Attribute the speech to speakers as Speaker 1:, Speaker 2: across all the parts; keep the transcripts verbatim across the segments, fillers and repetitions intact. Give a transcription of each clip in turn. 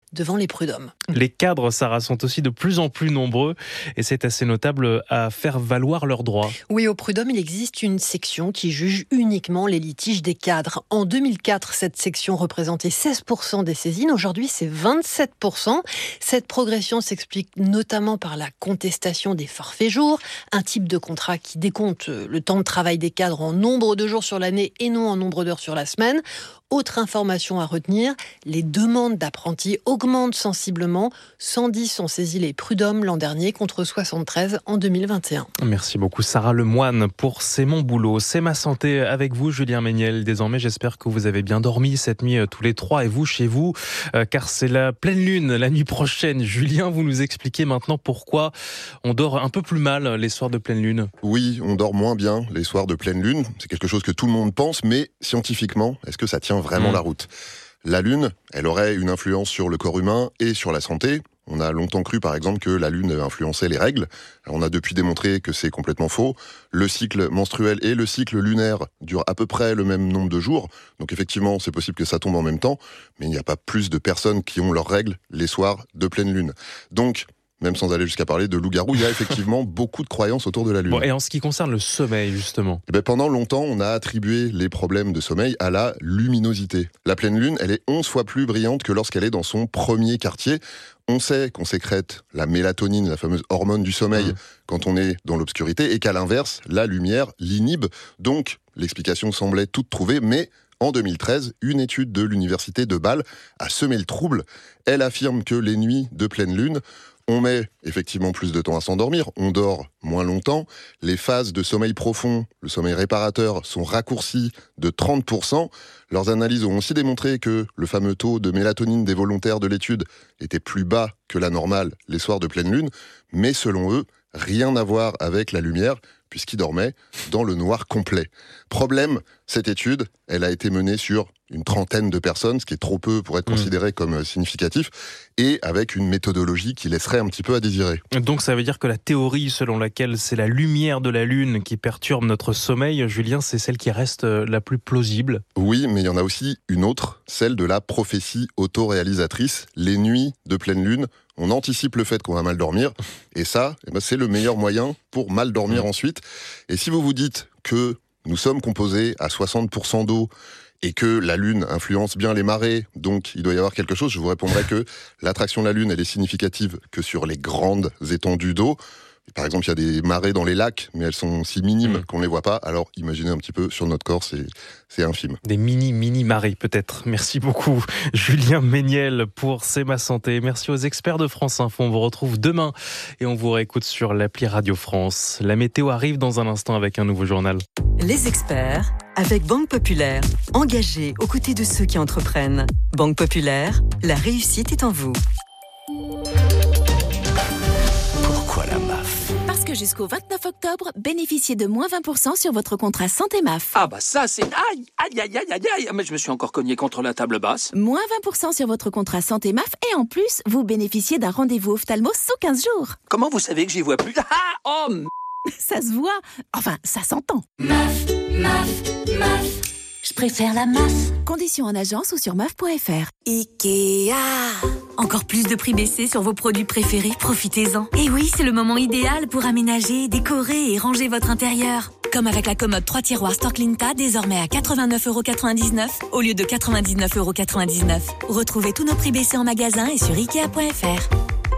Speaker 1: devant les prud'hommes.
Speaker 2: Les cadres, Sarah, sont aussi de plus en plus nombreux et c'est assez notable à faire valoir leurs droits.
Speaker 1: Oui, au prud'homme, il existe une section qui juge uniquement les litiges des cadres. En deux mille quatre, cette section représentait seize pour cent des saisines. Aujourd'hui, c'est vingt-sept pour cent. Cette progression s'explique notamment par la contestation des forfaits jours, un type de contrat qui décompte le temps de travail des cadres en nombre de jours sur l'année et non en nombre d'heures sur la semaine. Autre information à retenir, les demandes d'apprentis augmentent sensiblement. cent dix ont saisi les prud'hommes l'an dernier contre soixante-treize en deux mille vingt et un.
Speaker 2: Merci beaucoup Sarah Lemoine pour C'est mon boulot. C'est ma santé avec vous Julien Méniel. Désormais j'espère que vous avez bien dormi cette nuit tous les trois et vous chez vous euh, car c'est la pleine lune la nuit prochaine. Julien, vous nous expliquez maintenant pourquoi on dort un peu plus mal les soirs de pleine lune.
Speaker 3: Oui, on dort moins bien les soirs de pleine lune. C'est quelque chose que tout le monde pense, mais scientifiquement, est-ce que ça tient vraiment mmh. la route ? La lune, elle aurait une influence sur le corps humain et sur la santé. On a longtemps cru, par exemple, que la lune influençait les règles. Alors, on a depuis démontré que c'est complètement faux. Le cycle menstruel et le cycle lunaire durent à peu près le même nombre de jours. Donc, effectivement, c'est possible que ça tombe en même temps. Mais il n'y a pas plus de personnes qui ont leurs règles les soirs de pleine lune. Donc, même sans aller jusqu'à parler de loup-garou, il y a effectivement beaucoup de croyances autour de la lune.
Speaker 2: Bon, et en ce qui concerne le sommeil, justement
Speaker 3: eh bien, pendant longtemps, on a attribué les problèmes de sommeil à la luminosité. La pleine lune, elle est onze fois plus brillante que lorsqu'elle est dans son premier quartier. On sait qu'on sécrète la mélatonine, la fameuse hormone du sommeil, mmh. quand on est dans l'obscurité, et qu'à l'inverse, la lumière l'inhibe. Donc, l'explication semblait toute trouvée, mais en deux mille treize, une étude de l'université de Bâle a semé le trouble. Elle affirme que les nuits de pleine lune, on met effectivement plus de temps à s'endormir, on dort moins longtemps, les phases de sommeil profond, le sommeil réparateur, sont raccourcies de trente pour cent. Leurs analyses ont aussi démontré que le fameux taux de mélatonine des volontaires de l'étude était plus bas que la normale les soirs de pleine lune, mais selon eux, rien à voir avec la lumière, puisqu'ils dormaient dans le noir complet. Problème, cette étude, elle a été menée sur une trentaine de personnes, ce qui est trop peu pour être mmh. considéré comme significatif, et avec une méthodologie qui laisserait un petit peu à désirer.
Speaker 2: Donc ça veut dire que la théorie selon laquelle c'est la lumière de la lune qui perturbe notre sommeil, Julien, c'est celle qui reste la plus plausible ?
Speaker 3: Oui, mais il y en a aussi une autre, celle de la prophétie autoréalisatrice. Les nuits de pleine lune, on anticipe le fait qu'on va mal dormir, et ça, eh ben, c'est le meilleur moyen pour mal dormir mmh. ensuite. Et si vous vous dites que nous sommes composés à soixante pour cent d'eau, et que la Lune influence bien les marées, donc il doit y avoir quelque chose, je vous répondrai que l'attraction de la Lune, elle est significative que sur les grandes étendues d'eau. Par exemple, il y a des marées dans les lacs, mais elles sont si minimes mmh. qu'on ne les voit pas. Alors, imaginez un petit peu, sur notre corps, c'est, c'est infime.
Speaker 2: Des mini-mini-marées, peut-être. Merci beaucoup, Julien Méniel, pour C'est ma santé. Merci aux experts de France Info. On vous retrouve demain et on vous réécoute sur l'appli Radio France. La météo arrive dans un instant avec un nouveau journal.
Speaker 4: Les experts, avec Banque Populaire, engagés aux côtés de ceux qui entreprennent. Banque Populaire, la réussite est en vous.
Speaker 5: Pourquoi la M A F ? Parce que jusqu'au vingt-neuf octobre, bénéficiez de moins vingt pour cent sur votre contrat Santé M A F.
Speaker 6: Ah bah ça c'est... Aïe, aïe, aïe, aïe, aïe, aïe. Mais je me suis encore cogné contre la table basse.
Speaker 5: Moins vingt pour cent sur votre contrat Santé M A F et en plus, vous bénéficiez d'un rendez-vous ophtalmo sous quinze jours.
Speaker 6: Comment vous savez que j'y vois plus ? Ah, oh m...
Speaker 5: Ça se voit. Enfin, ça s'entend.
Speaker 7: M A F, M A F, M A F. Je préfère la M A F.
Speaker 5: Conditions en agence ou sur M A F point F R.
Speaker 8: Ikea. Encore plus de prix baissés sur vos produits préférés, profitez-en. Et oui, c'est le moment idéal pour aménager, décorer et ranger votre intérieur. Comme avec la commode trois tiroirs Storklinta, désormais à quatre-vingt-neuf euros quatre-vingt-dix-neuf au lieu de quatre-vingt-dix-neuf euros quatre-vingt-dix-neuf. Retrouvez tous nos prix baissés en magasin et sur Ikea point F R.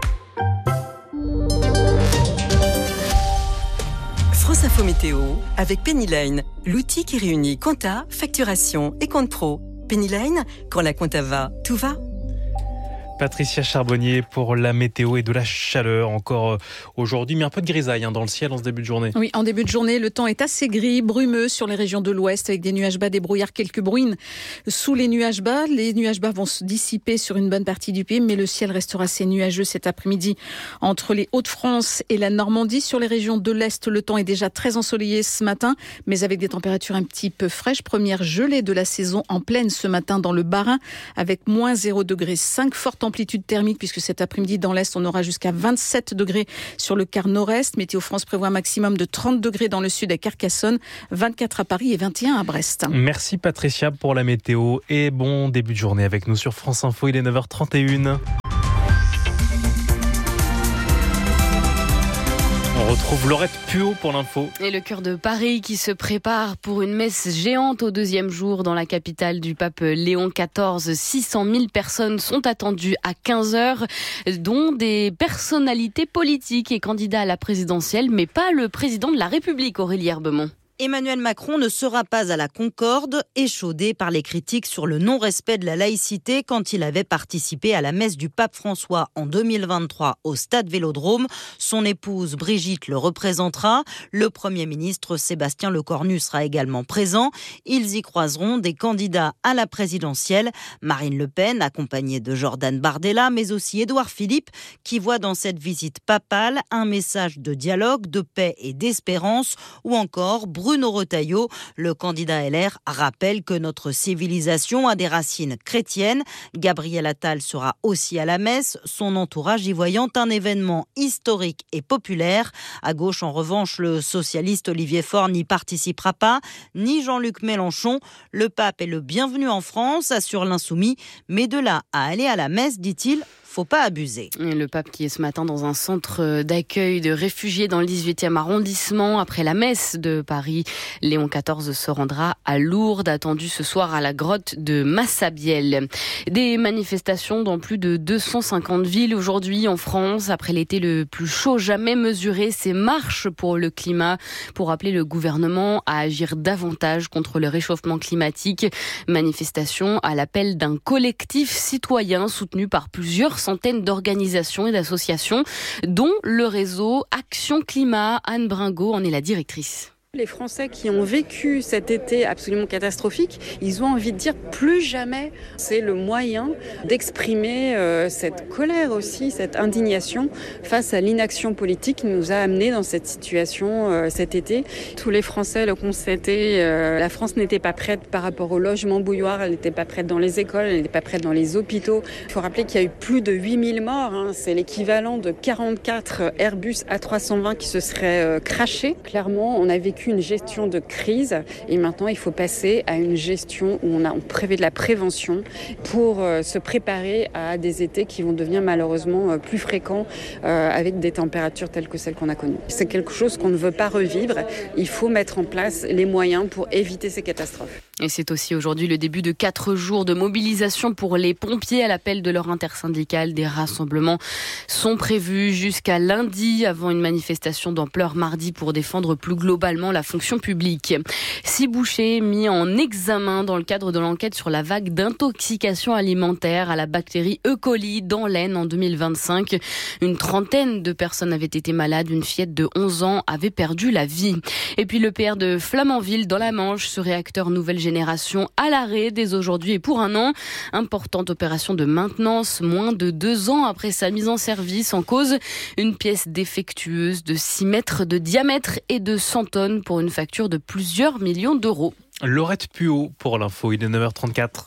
Speaker 4: France Info Météo avec Penny Lane, l'outil qui réunit compta, facturation et compte pro. Penny Lane, quand la compta va, tout va.
Speaker 2: Patricia Charbonnier pour la météo et de la chaleur encore aujourd'hui, mais un peu de grisaille hein, dans le ciel en ce début de journée.
Speaker 9: Oui, en début de journée, le temps est assez gris, brumeux sur les régions de l'ouest avec des nuages bas, des brouillards, quelques bruines sous les nuages bas. Les nuages bas vont se dissiper sur une bonne partie du pays, mais le ciel restera assez nuageux cet après-midi entre les Hauts-de-France et la Normandie. Sur les régions de l'est, le temps est déjà très ensoleillé ce matin, mais avec des températures un petit peu fraîches. Première gelée de la saison en pleine ce matin dans le Bas-Rhin avec moins zéro degré cinq, forte amplitude thermique puisque cet après-midi dans l'Est on aura jusqu'à vingt-sept degrés sur le quart nord-est. Météo France prévoit un maximum de trente degrés dans le sud à Carcassonne, vingt-quatre à Paris et vingt et un à Brest.
Speaker 2: Merci Patricia pour la météo et bon début de journée avec nous sur France Info, il est neuf heures trente et une. retrouve Laurette Puot pour l'info.
Speaker 10: Et le cœur de Paris qui se prépare pour une messe géante au deuxième jour dans la capitale du pape Léon quatorze. six cent mille personnes sont attendues à quinze heures, dont des personnalités politiques et candidats à la présidentielle, mais pas le président de la République, Aurélie Herbemont.
Speaker 11: Emmanuel Macron ne sera pas à la Concorde, échaudé par les critiques sur le non-respect de la laïcité quand il avait participé à la messe du pape François en deux mille vingt-trois au stade Vélodrome. Son épouse Brigitte le représentera. Le Premier ministre Sébastien Lecornu sera également présent. Ils y croiseront des candidats à la présidentielle. Marine Le Pen, accompagnée de Jordan Bardella, mais aussi Édouard Philippe, qui voit dans cette visite papale un message de dialogue, de paix et d'espérance, ou encore Bruno Bruno Retailleau, le candidat L R, rappelle que notre civilisation a des racines chrétiennes. Gabriel Attal sera aussi à la messe, son entourage y voyant un événement historique et populaire. À gauche, en revanche, le socialiste Olivier Faure n'y participera pas, ni Jean-Luc Mélenchon. Le pape est le bienvenu en France, assure l'Insoumis, mais de là à aller à la messe, dit-il, faut pas abuser.
Speaker 10: Le pape qui est ce matin dans un centre d'accueil de réfugiés dans le dix-huitième arrondissement. Après la messe de Paris, Léon quatorze se rendra à Lourdes, attendu ce soir à la grotte de Massabielle. Des manifestations dans plus de deux cent cinquante villes aujourd'hui en France. Après l'été le plus chaud jamais mesuré, ces marches pour le climat pour appeler le gouvernement à agir davantage contre le réchauffement climatique. Manifestation à l'appel d'un collectif citoyen soutenu par plusieurs centaines d'organisations et d'associations, dont le réseau Action Climat. Anne Bringot en est la directrice.
Speaker 12: Les Français qui ont vécu cet été absolument catastrophique, ils ont envie de dire plus jamais. C'est le moyen d'exprimer euh, cette colère aussi, cette indignation face à l'inaction politique qui nous a amenés dans cette situation euh, cet été. Tous les Français le constataient, euh, la France n'était pas prête par rapport au logement bouilloire, elle n'était pas prête dans les écoles, elle n'était pas prête dans les hôpitaux. Il faut rappeler qu'il y a eu plus de huit mille morts, hein. C'est l'équivalent de quarante-quatre Airbus A trois cent vingt qui se seraient euh, crashés. Clairement, on a vécu une gestion de crise et maintenant il faut passer à une gestion où on, a, on prévoit de la prévention pour euh, se préparer à des étés qui vont devenir malheureusement euh, plus fréquents euh, avec des températures telles que celles qu'on a connues. C'est quelque chose qu'on ne veut pas revivre. Il faut mettre en place les moyens pour éviter ces catastrophes.
Speaker 10: Et c'est aussi aujourd'hui le début de quatre jours de mobilisation pour les pompiers à l'appel de leur intersyndicale. Des rassemblements sont prévus jusqu'à lundi avant une manifestation d'ampleur mardi pour défendre plus globalement la fonction publique. Six bouchers mis en examen dans le cadre de l'enquête sur la vague d'intoxication alimentaire à la bactérie E. coli dans l'Aisne en deux mille vingt-cinq. Une trentaine de personnes avaient été malades. Une fillette de onze ans avait perdu la vie. Et puis le P R de Flamanville dans la Manche, ce réacteur nouvelle génération à l'arrêt dès aujourd'hui et pour un an. Importante opération de maintenance moins de deux ans après sa mise en service. En cause, une pièce défectueuse de six mètres de diamètre et de cent tonnes pour une facture de plusieurs millions d'euros.
Speaker 2: Laurette Puot pour l'info, il est neuf heures trente-quatre.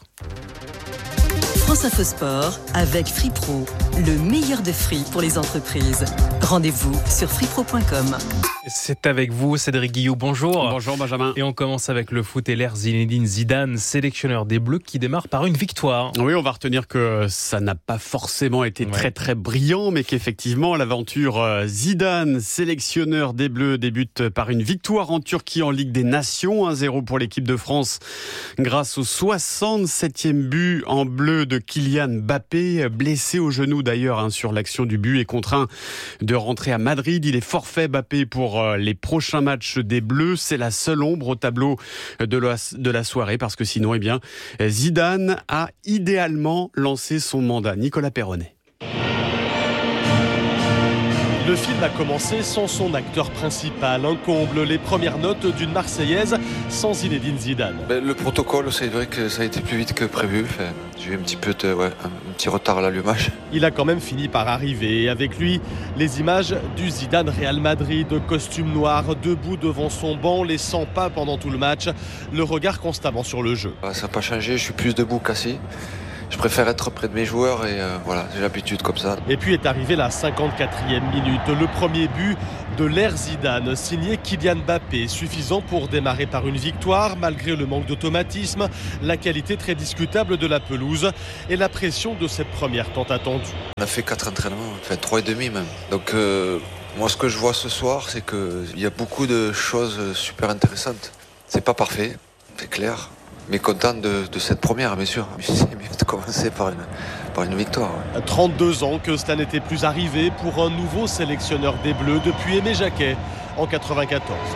Speaker 4: France Info Sport avec Free Pro, le meilleur de free pour les entreprises. Rendez-vous sur free pro point com.
Speaker 2: C'est avec vous, Cédric Guillou, bonjour.
Speaker 13: Bonjour Benjamin.
Speaker 2: Et on commence avec le foot et l'ère Zinedine Zidane, sélectionneur des Bleus, qui démarre par une victoire.
Speaker 13: Oui, on va retenir que ça n'a pas forcément été ouais. très très brillant, mais qu'effectivement l'aventure Zidane, sélectionneur des Bleus, débute par une victoire en Turquie en Ligue des Nations, un zéro pour l'équipe de France, grâce au soixante-septième but en bleu de Kylian Mbappé, blessé au genou d'ailleurs hein, sur l'action du but et contraint de rentrer à Madrid. Il est forfait Mbappé pour les prochains matchs des Bleus. C'est la seule ombre au tableau de la, de la soirée parce que sinon, eh bien, Zidane a idéalement lancé son mandat. Nicolas Perronnet.
Speaker 14: Le film a commencé sans son acteur principal, un comble, les premières notes d'une Marseillaise sans Zinedine Zidane.
Speaker 15: Ben, le protocole, c'est vrai que ça a été plus vite que prévu. Enfin, j'ai eu un petit peu de, ouais, un petit retard à l'allumage.
Speaker 14: Il a quand même fini par arriver. Et avec lui, les images du Zidane Real Madrid, costume noir, debout devant son banc, les cent pas pendant tout le match, le regard constamment sur le jeu.
Speaker 15: Ça n'a pas changé, je suis plus debout qu'assis. Je préfère être près de mes joueurs et euh, voilà, j'ai l'habitude comme ça.
Speaker 14: Et puis est arrivée la cinquante-quatrième minute, le premier but de l'ère Zidane, signé Kylian Mbappé, suffisant pour démarrer par une victoire, malgré le manque d'automatisme, la qualité très discutable de la pelouse et la pression de cette première tant attendue.
Speaker 15: On a fait quatre entraînements, enfin trois et demi même, donc... Euh... Moi, ce que je vois ce soir, c'est qu'il y a beaucoup de choses super intéressantes. C'est pas parfait, c'est clair. Mais content de, de cette première, bien sûr. C'est mieux de commencer par une, par une victoire.
Speaker 14: Ouais. trente-deux ans que cela n'était plus arrivé pour un nouveau sélectionneur des Bleus depuis Aimé Jacquet en quatre-vingt-quatorze.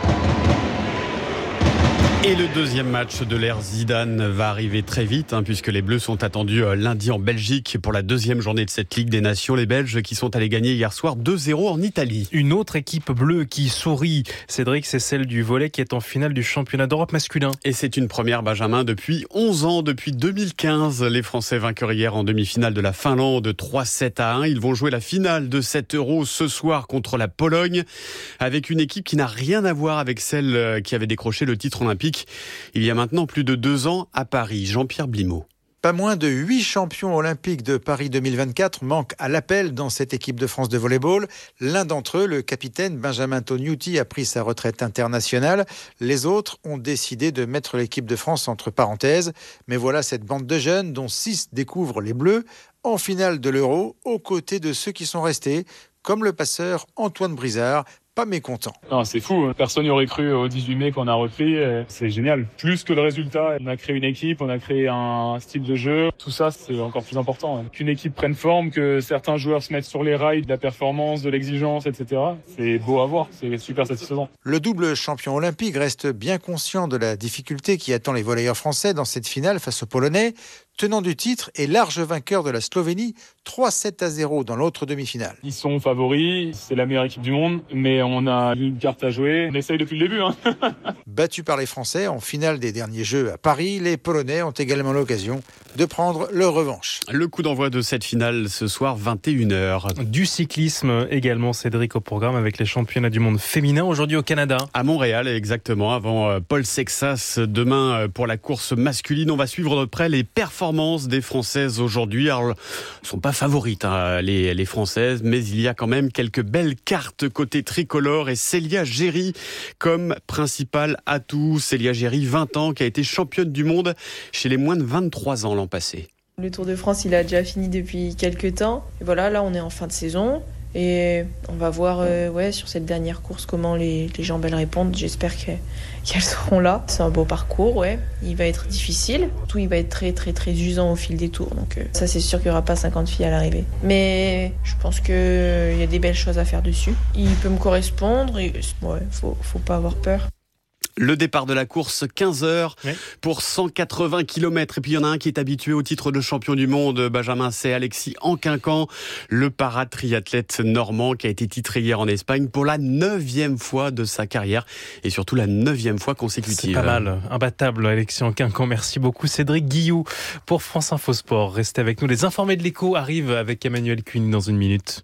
Speaker 13: Et le deuxième match de l'ère Zidane va arriver très vite, hein, puisque les Bleus sont attendus lundi en Belgique pour la deuxième journée de cette Ligue des Nations. Les Belges qui sont allés gagner hier soir deux zéro en Italie.
Speaker 2: Une autre équipe bleue qui sourit, Cédric, c'est celle du volley qui est en finale du championnat d'Europe masculin.
Speaker 13: Et c'est une première, Benjamin, depuis onze ans, depuis deux mille quinze. Les Français vainqueurs hier en demi-finale de la Finlande, trois sept à un. Ils vont jouer la finale de cet Euro ce soir contre la Pologne, avec une équipe qui n'a rien à voir avec celle qui avait décroché le titre olympique il y a maintenant plus de deux ans à Paris. Jean-Pierre Blimaud.
Speaker 16: Pas moins de huit champions olympiques de Paris deux mille vingt-quatre manquent à l'appel dans cette équipe de France de volleyball. L'un d'entre eux, le capitaine Benjamin Tognuti, a pris sa retraite internationale. Les autres ont décidé de mettre l'équipe de France entre parenthèses. Mais voilà cette bande de jeunes, dont six découvrent les Bleus, en finale de l'Euro, aux côtés de ceux qui sont restés, comme le passeur Antoine Brizard, pas mécontent.
Speaker 17: Non, c'est fou. Personne n'y aurait cru au dix-huit mai qu'on a repris. C'est génial. Plus que le résultat, on a créé une équipe, on a créé un style de jeu. Tout ça, c'est encore plus important. Qu'une équipe prenne forme, que certains joueurs se mettent sur les rails de la performance, de l'exigence, et cetera. C'est beau à voir. C'est super satisfaisant.
Speaker 16: Le double champion olympique reste bien conscient de la difficulté qui attend les volleyeurs français dans cette finale face aux Polonais. Tenant du titre et large vainqueur de la Slovénie, trois sept à zéro dans l'autre demi-finale.
Speaker 17: Ils sont favoris, c'est la meilleure équipe du monde, mais on a une carte à jouer. On essaye depuis le début. Hein.
Speaker 16: Battus par les Français en finale des derniers Jeux à Paris, les Polonais ont également l'occasion de prendre leur revanche.
Speaker 13: Le coup d'envoi de cette finale ce soir, vingt et une heures.
Speaker 2: Du cyclisme également, Cédric, au programme avec les championnats du monde féminin aujourd'hui au Canada.
Speaker 13: À Montréal, exactement, avant Paul Sexas. Demain, pour la course masculine, on va suivre de près les performances des Françaises aujourd'hui. Alors, elles ne sont pas favorites, hein, les, les Françaises, mais il y a quand même quelques belles cartes côté tricolore et Célia Géry comme principal atout. Célia Géry, vingt ans, qui a été championne du monde chez les moins de vingt-trois ans l'an passé.
Speaker 18: Le Tour de France, il a déjà fini depuis quelques temps. Et voilà, là, on est en fin de saison. Et on va voir euh, ouais, sur cette dernière course comment les, les jambes elles répondent. J'espère qu'elles, qu'elles seront là. C'est un beau parcours, ouais. Il va être difficile. Tout, il va être très très très usant au fil des tours. Donc euh, ça, c'est sûr qu'il n'y aura pas cinquante filles à l'arrivée. Mais je pense qu'il euh, y a des belles choses à faire dessus. Il peut me correspondre. Et, ouais, faut, faut pas avoir peur.
Speaker 13: Le départ de la course, quinze heures oui. pour cent quatre-vingts kilomètres. Et puis il y en a un qui est habitué au titre de champion du monde, Benjamin, c'est Alexis Anquincan, le paratriathlète normand qui a été titré hier en Espagne pour la neuvième fois de sa carrière et surtout la neuvième fois consécutive.
Speaker 2: C'est pas mal, imbattable Alexis Anquincan. Merci beaucoup Cédric Guillou pour France Info Sport. Restez avec nous, les informés de l'écho arrivent avec Emmanuel Cuny dans une minute.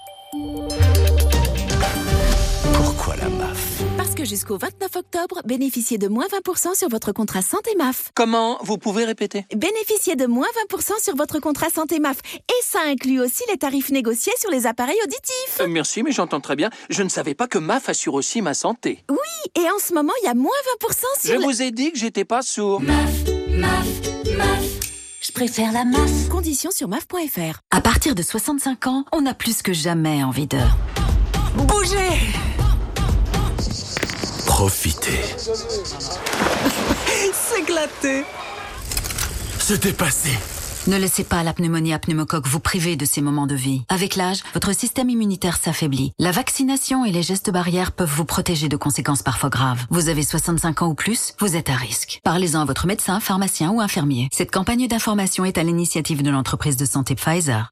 Speaker 5: Pourquoi la M A F ? Parce que jusqu'au vingt-neuf octobre, bénéficiez de moins vingt pour cent sur votre contrat santé M A F.
Speaker 6: Comment ? Vous pouvez répéter ?
Speaker 5: Bénéficiez de moins vingt pour cent sur votre contrat santé M A F. Et ça inclut aussi les tarifs négociés sur les appareils auditifs.
Speaker 6: Euh, merci, mais j'entends très bien. Je ne savais pas que M A F assure aussi ma santé.
Speaker 5: Oui, et en ce moment, il y a moins vingt pour cent sur...
Speaker 6: Je
Speaker 5: le...
Speaker 6: vous ai dit que j'étais pas sourd.
Speaker 7: M A F, M A F, M A F. Je préfère la M A F.
Speaker 5: Conditions sur M A F point F R.
Speaker 8: À partir de soixante-cinq ans, on a plus que jamais envie de... bouger.
Speaker 19: Profiter.
Speaker 8: S'éclater.
Speaker 19: Se dépasser.
Speaker 8: Ne laissez pas la pneumonie à pneumocoque vous priver de ces moments de vie. Avec l'âge, votre système immunitaire s'affaiblit. La vaccination et les gestes barrières peuvent vous protéger de conséquences parfois graves. Vous avez soixante-cinq ans ou plus, vous êtes à risque. Parlez-en à votre médecin, pharmacien ou infirmier. Cette campagne d'information est à l'initiative de l'entreprise de santé Pfizer.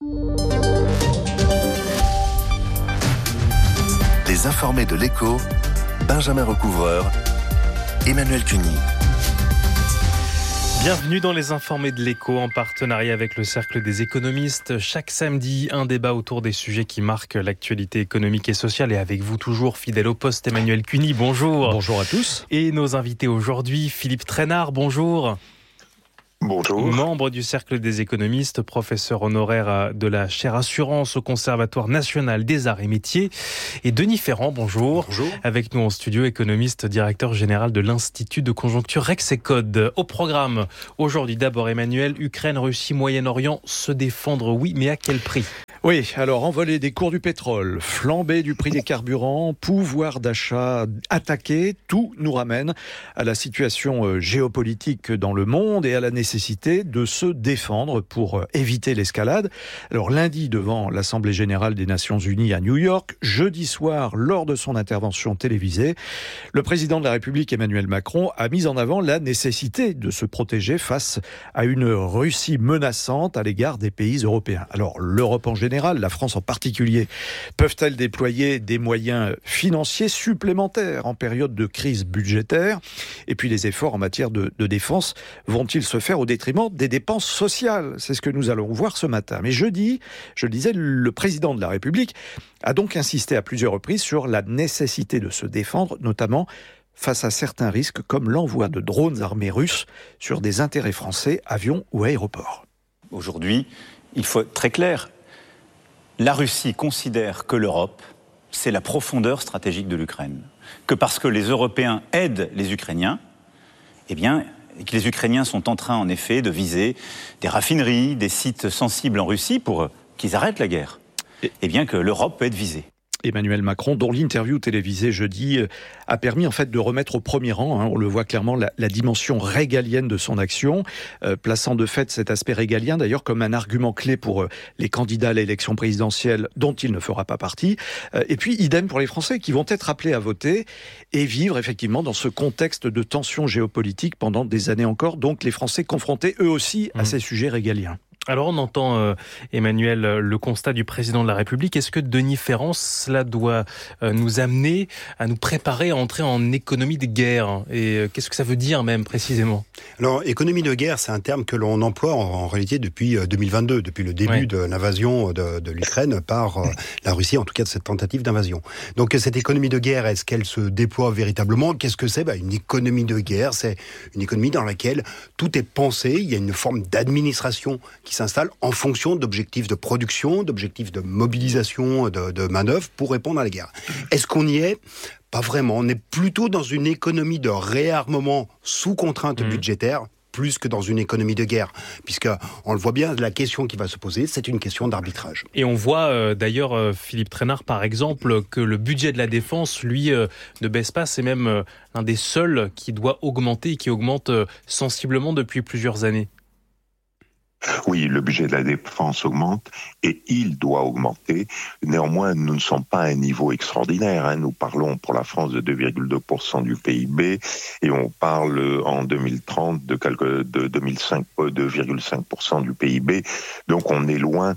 Speaker 19: Les informés de l'écho, Benjamin Recouvreur, Emmanuel Cuny.
Speaker 2: Bienvenue dans les informés de l'écho en partenariat avec le Cercle des économistes. Chaque samedi, un débat autour des sujets qui marquent l'actualité économique et sociale. Et avec vous toujours, fidèle au poste, Emmanuel Cuny, bonjour.
Speaker 20: Bonjour à tous.
Speaker 2: Et nos invités aujourd'hui, Philippe Trainard, bonjour.
Speaker 20: Bonjour.
Speaker 2: Membre du Cercle des économistes, professeur honoraire de la chaire Assurance au Conservatoire national des arts et métiers. Et Denis Ferrand, bonjour.
Speaker 20: Bonjour.
Speaker 2: Avec nous en studio, économiste, directeur général de l'Institut de conjoncture Rexecode. Au programme, aujourd'hui d'abord Emmanuel, Ukraine, Russie, Moyen-Orient, se défendre, oui, mais à quel prix ?
Speaker 21: Oui, alors envolée des cours du pétrole, flambée du prix des carburants, pouvoir d'achat attaqué, tout nous ramène à la situation géopolitique dans le monde et à la nécessité de se défendre pour éviter l'escalade. Alors lundi, devant l'Assemblée générale des Nations unies à New York, jeudi soir, lors de son intervention télévisée, le président de la République Emmanuel Macron a mis en avant la nécessité de se protéger face à une Russie menaçante à l'égard des pays européens. Alors l'Europe en général, la France en particulier, peuvent-elles déployer des moyens financiers supplémentaires en période de crise budgétaire ? Et puis les efforts en matière de, de défense vont-ils se faire au détriment des dépenses sociales ? C'est ce que nous allons voir ce matin. Mais jeudi, je le disais, le président de la République a donc insisté à plusieurs reprises sur la nécessité de se défendre, notamment face à certains risques comme l'envoi de drones armés russes sur des intérêts français, avions ou aéroports.
Speaker 22: Aujourd'hui, il faut être très clair. La Russie considère que l'Europe, c'est la profondeur stratégique de l'Ukraine. Que parce que les Européens aident les Ukrainiens, eh bien, et que les Ukrainiens sont en train, en effet, de viser des raffineries, des sites sensibles en Russie pour qu'ils arrêtent la guerre, eh bien que l'Europe peut être visée.
Speaker 21: Emmanuel Macron, dont l'interview télévisée jeudi a permis en fait de remettre au premier rang, hein, on le voit clairement, la, la dimension régalienne de son action, euh, plaçant de fait cet aspect régalien d'ailleurs comme un argument clé pour euh, les candidats à l'élection présidentielle dont il ne fera pas partie. Euh, et puis idem pour les Français qui vont être appelés à voter et vivre effectivement dans ce contexte de tension géopolitique pendant des années encore. Donc les Français confrontés eux aussi à mmh. ces sujets régaliens.
Speaker 2: Alors on entend, euh, Emmanuel, le constat du président de la République. Est-ce que Denis Ferrand, cela doit euh, nous amener à nous préparer à entrer en économie de guerre ? Et euh, qu'est-ce que ça veut dire même précisément ?
Speaker 23: Alors économie de guerre, c'est un terme que l'on emploie en, en réalité depuis deux mille vingt-deux, depuis le début ouais. de l'invasion de, de l'Ukraine par euh, la Russie, en tout cas de cette tentative d'invasion. Donc cette économie de guerre, est-ce qu'elle se déploie véritablement ? Qu'est-ce que c'est ? bah, Une économie de guerre, c'est une économie dans laquelle tout est pensé, il y a une forme d'administration qui s'installe en fonction d'objectifs de production, d'objectifs de mobilisation, de, de manœuvres pour répondre à la guerre. Est-ce qu'on y est ? Pas vraiment. On est plutôt dans une économie de réarmement sous contrainte mmh. budgétaire, plus que dans une économie de guerre. Puisque, on le voit bien, la question qui va se poser, c'est une question d'arbitrage.
Speaker 2: Et on voit euh, d'ailleurs, euh, Philippe Trainard, par exemple, que le budget de la défense, lui, euh, ne baisse pas. C'est même euh, l'un des seuls qui doit augmenter et qui augmente euh, sensiblement depuis plusieurs années.
Speaker 24: Oui, le budget de la défense augmente et il doit augmenter. Néanmoins, nous ne sommes pas à un niveau extraordinaire. Hein. Nous parlons pour la France de deux virgule deux pour cent du P I B et on parle en deux mille trente de, quelque, de deux virgule cinq pour cent du P I B. Donc on est loin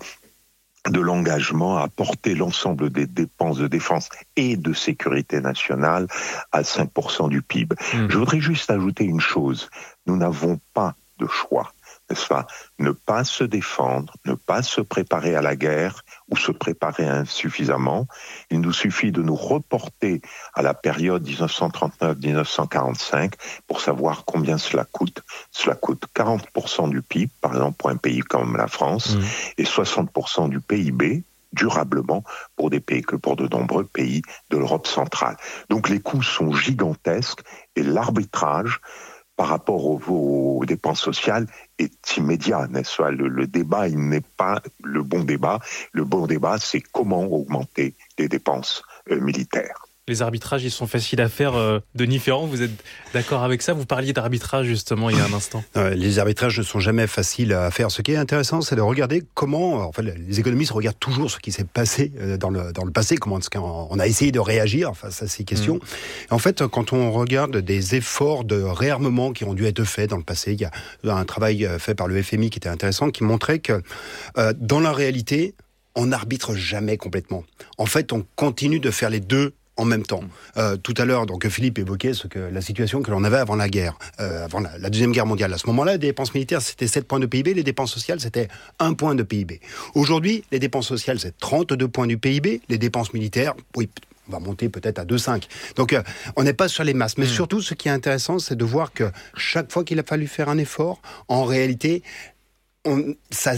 Speaker 24: de l'engagement à porter l'ensemble des dépenses de défense et de sécurité nationale à cinq pour cent du P I B. Mmh. Je voudrais juste ajouter une chose. Nous n'avons pas de choix. N'est-ce pas ? Ne pas se défendre, ne pas se préparer à la guerre ou se préparer insuffisamment. Il nous suffit de nous reporter à la période dix-neuf cent trente-neuf à dix-neuf cent quarante-cinq pour savoir combien cela coûte. Cela coûte quarante pour cent du P I B, par exemple pour un pays comme la France, mmh. et soixante pour cent du P I B, durablement, pour des pays que pour de nombreux pays de l'Europe centrale. Donc les coûts sont gigantesques et l'arbitrage par rapport aux, aux dépenses sociales est immédiat, n'est-ce pas ? Le, le débat, il n'est pas le bon débat. Le bon débat, c'est comment augmenter les dépenses euh, militaires.
Speaker 2: Les arbitrages, ils sont faciles à faire. Euh, Denis Ferrand, vous êtes d'accord avec ça ? Vous parliez d'arbitrage, justement, il y a un instant.
Speaker 23: Euh, les arbitrages ne sont jamais faciles à faire. Ce qui est intéressant, c'est de regarder comment... Enfin, les économistes regardent toujours ce qui s'est passé dans le, dans le passé, comment on a essayé de réagir face à ces questions. Mmh. En fait, quand on regarde des efforts de réarmement qui ont dû être faits dans le passé, il y a un travail fait par le F M I qui était intéressant, qui montrait que, euh, dans la réalité, on n'arbitre jamais complètement. En fait, on continue de faire les deux en même temps. Euh, tout à l'heure, donc Philippe évoquait ce que, la situation que l'on avait avant la guerre, euh, avant la, la Deuxième Guerre mondiale. À ce moment-là, les dépenses militaires, c'était sept points de P I B, les dépenses sociales, c'était un point de P I B. Aujourd'hui, les dépenses sociales, c'est trente-deux points du P I B, les dépenses militaires, oui, on va monter peut-être à deux virgule cinq. Donc, euh, on n'est pas sur les masses. Mais mmh. surtout, ce qui est intéressant, c'est de voir que chaque fois qu'il a fallu faire un effort, en réalité, on, ça s'est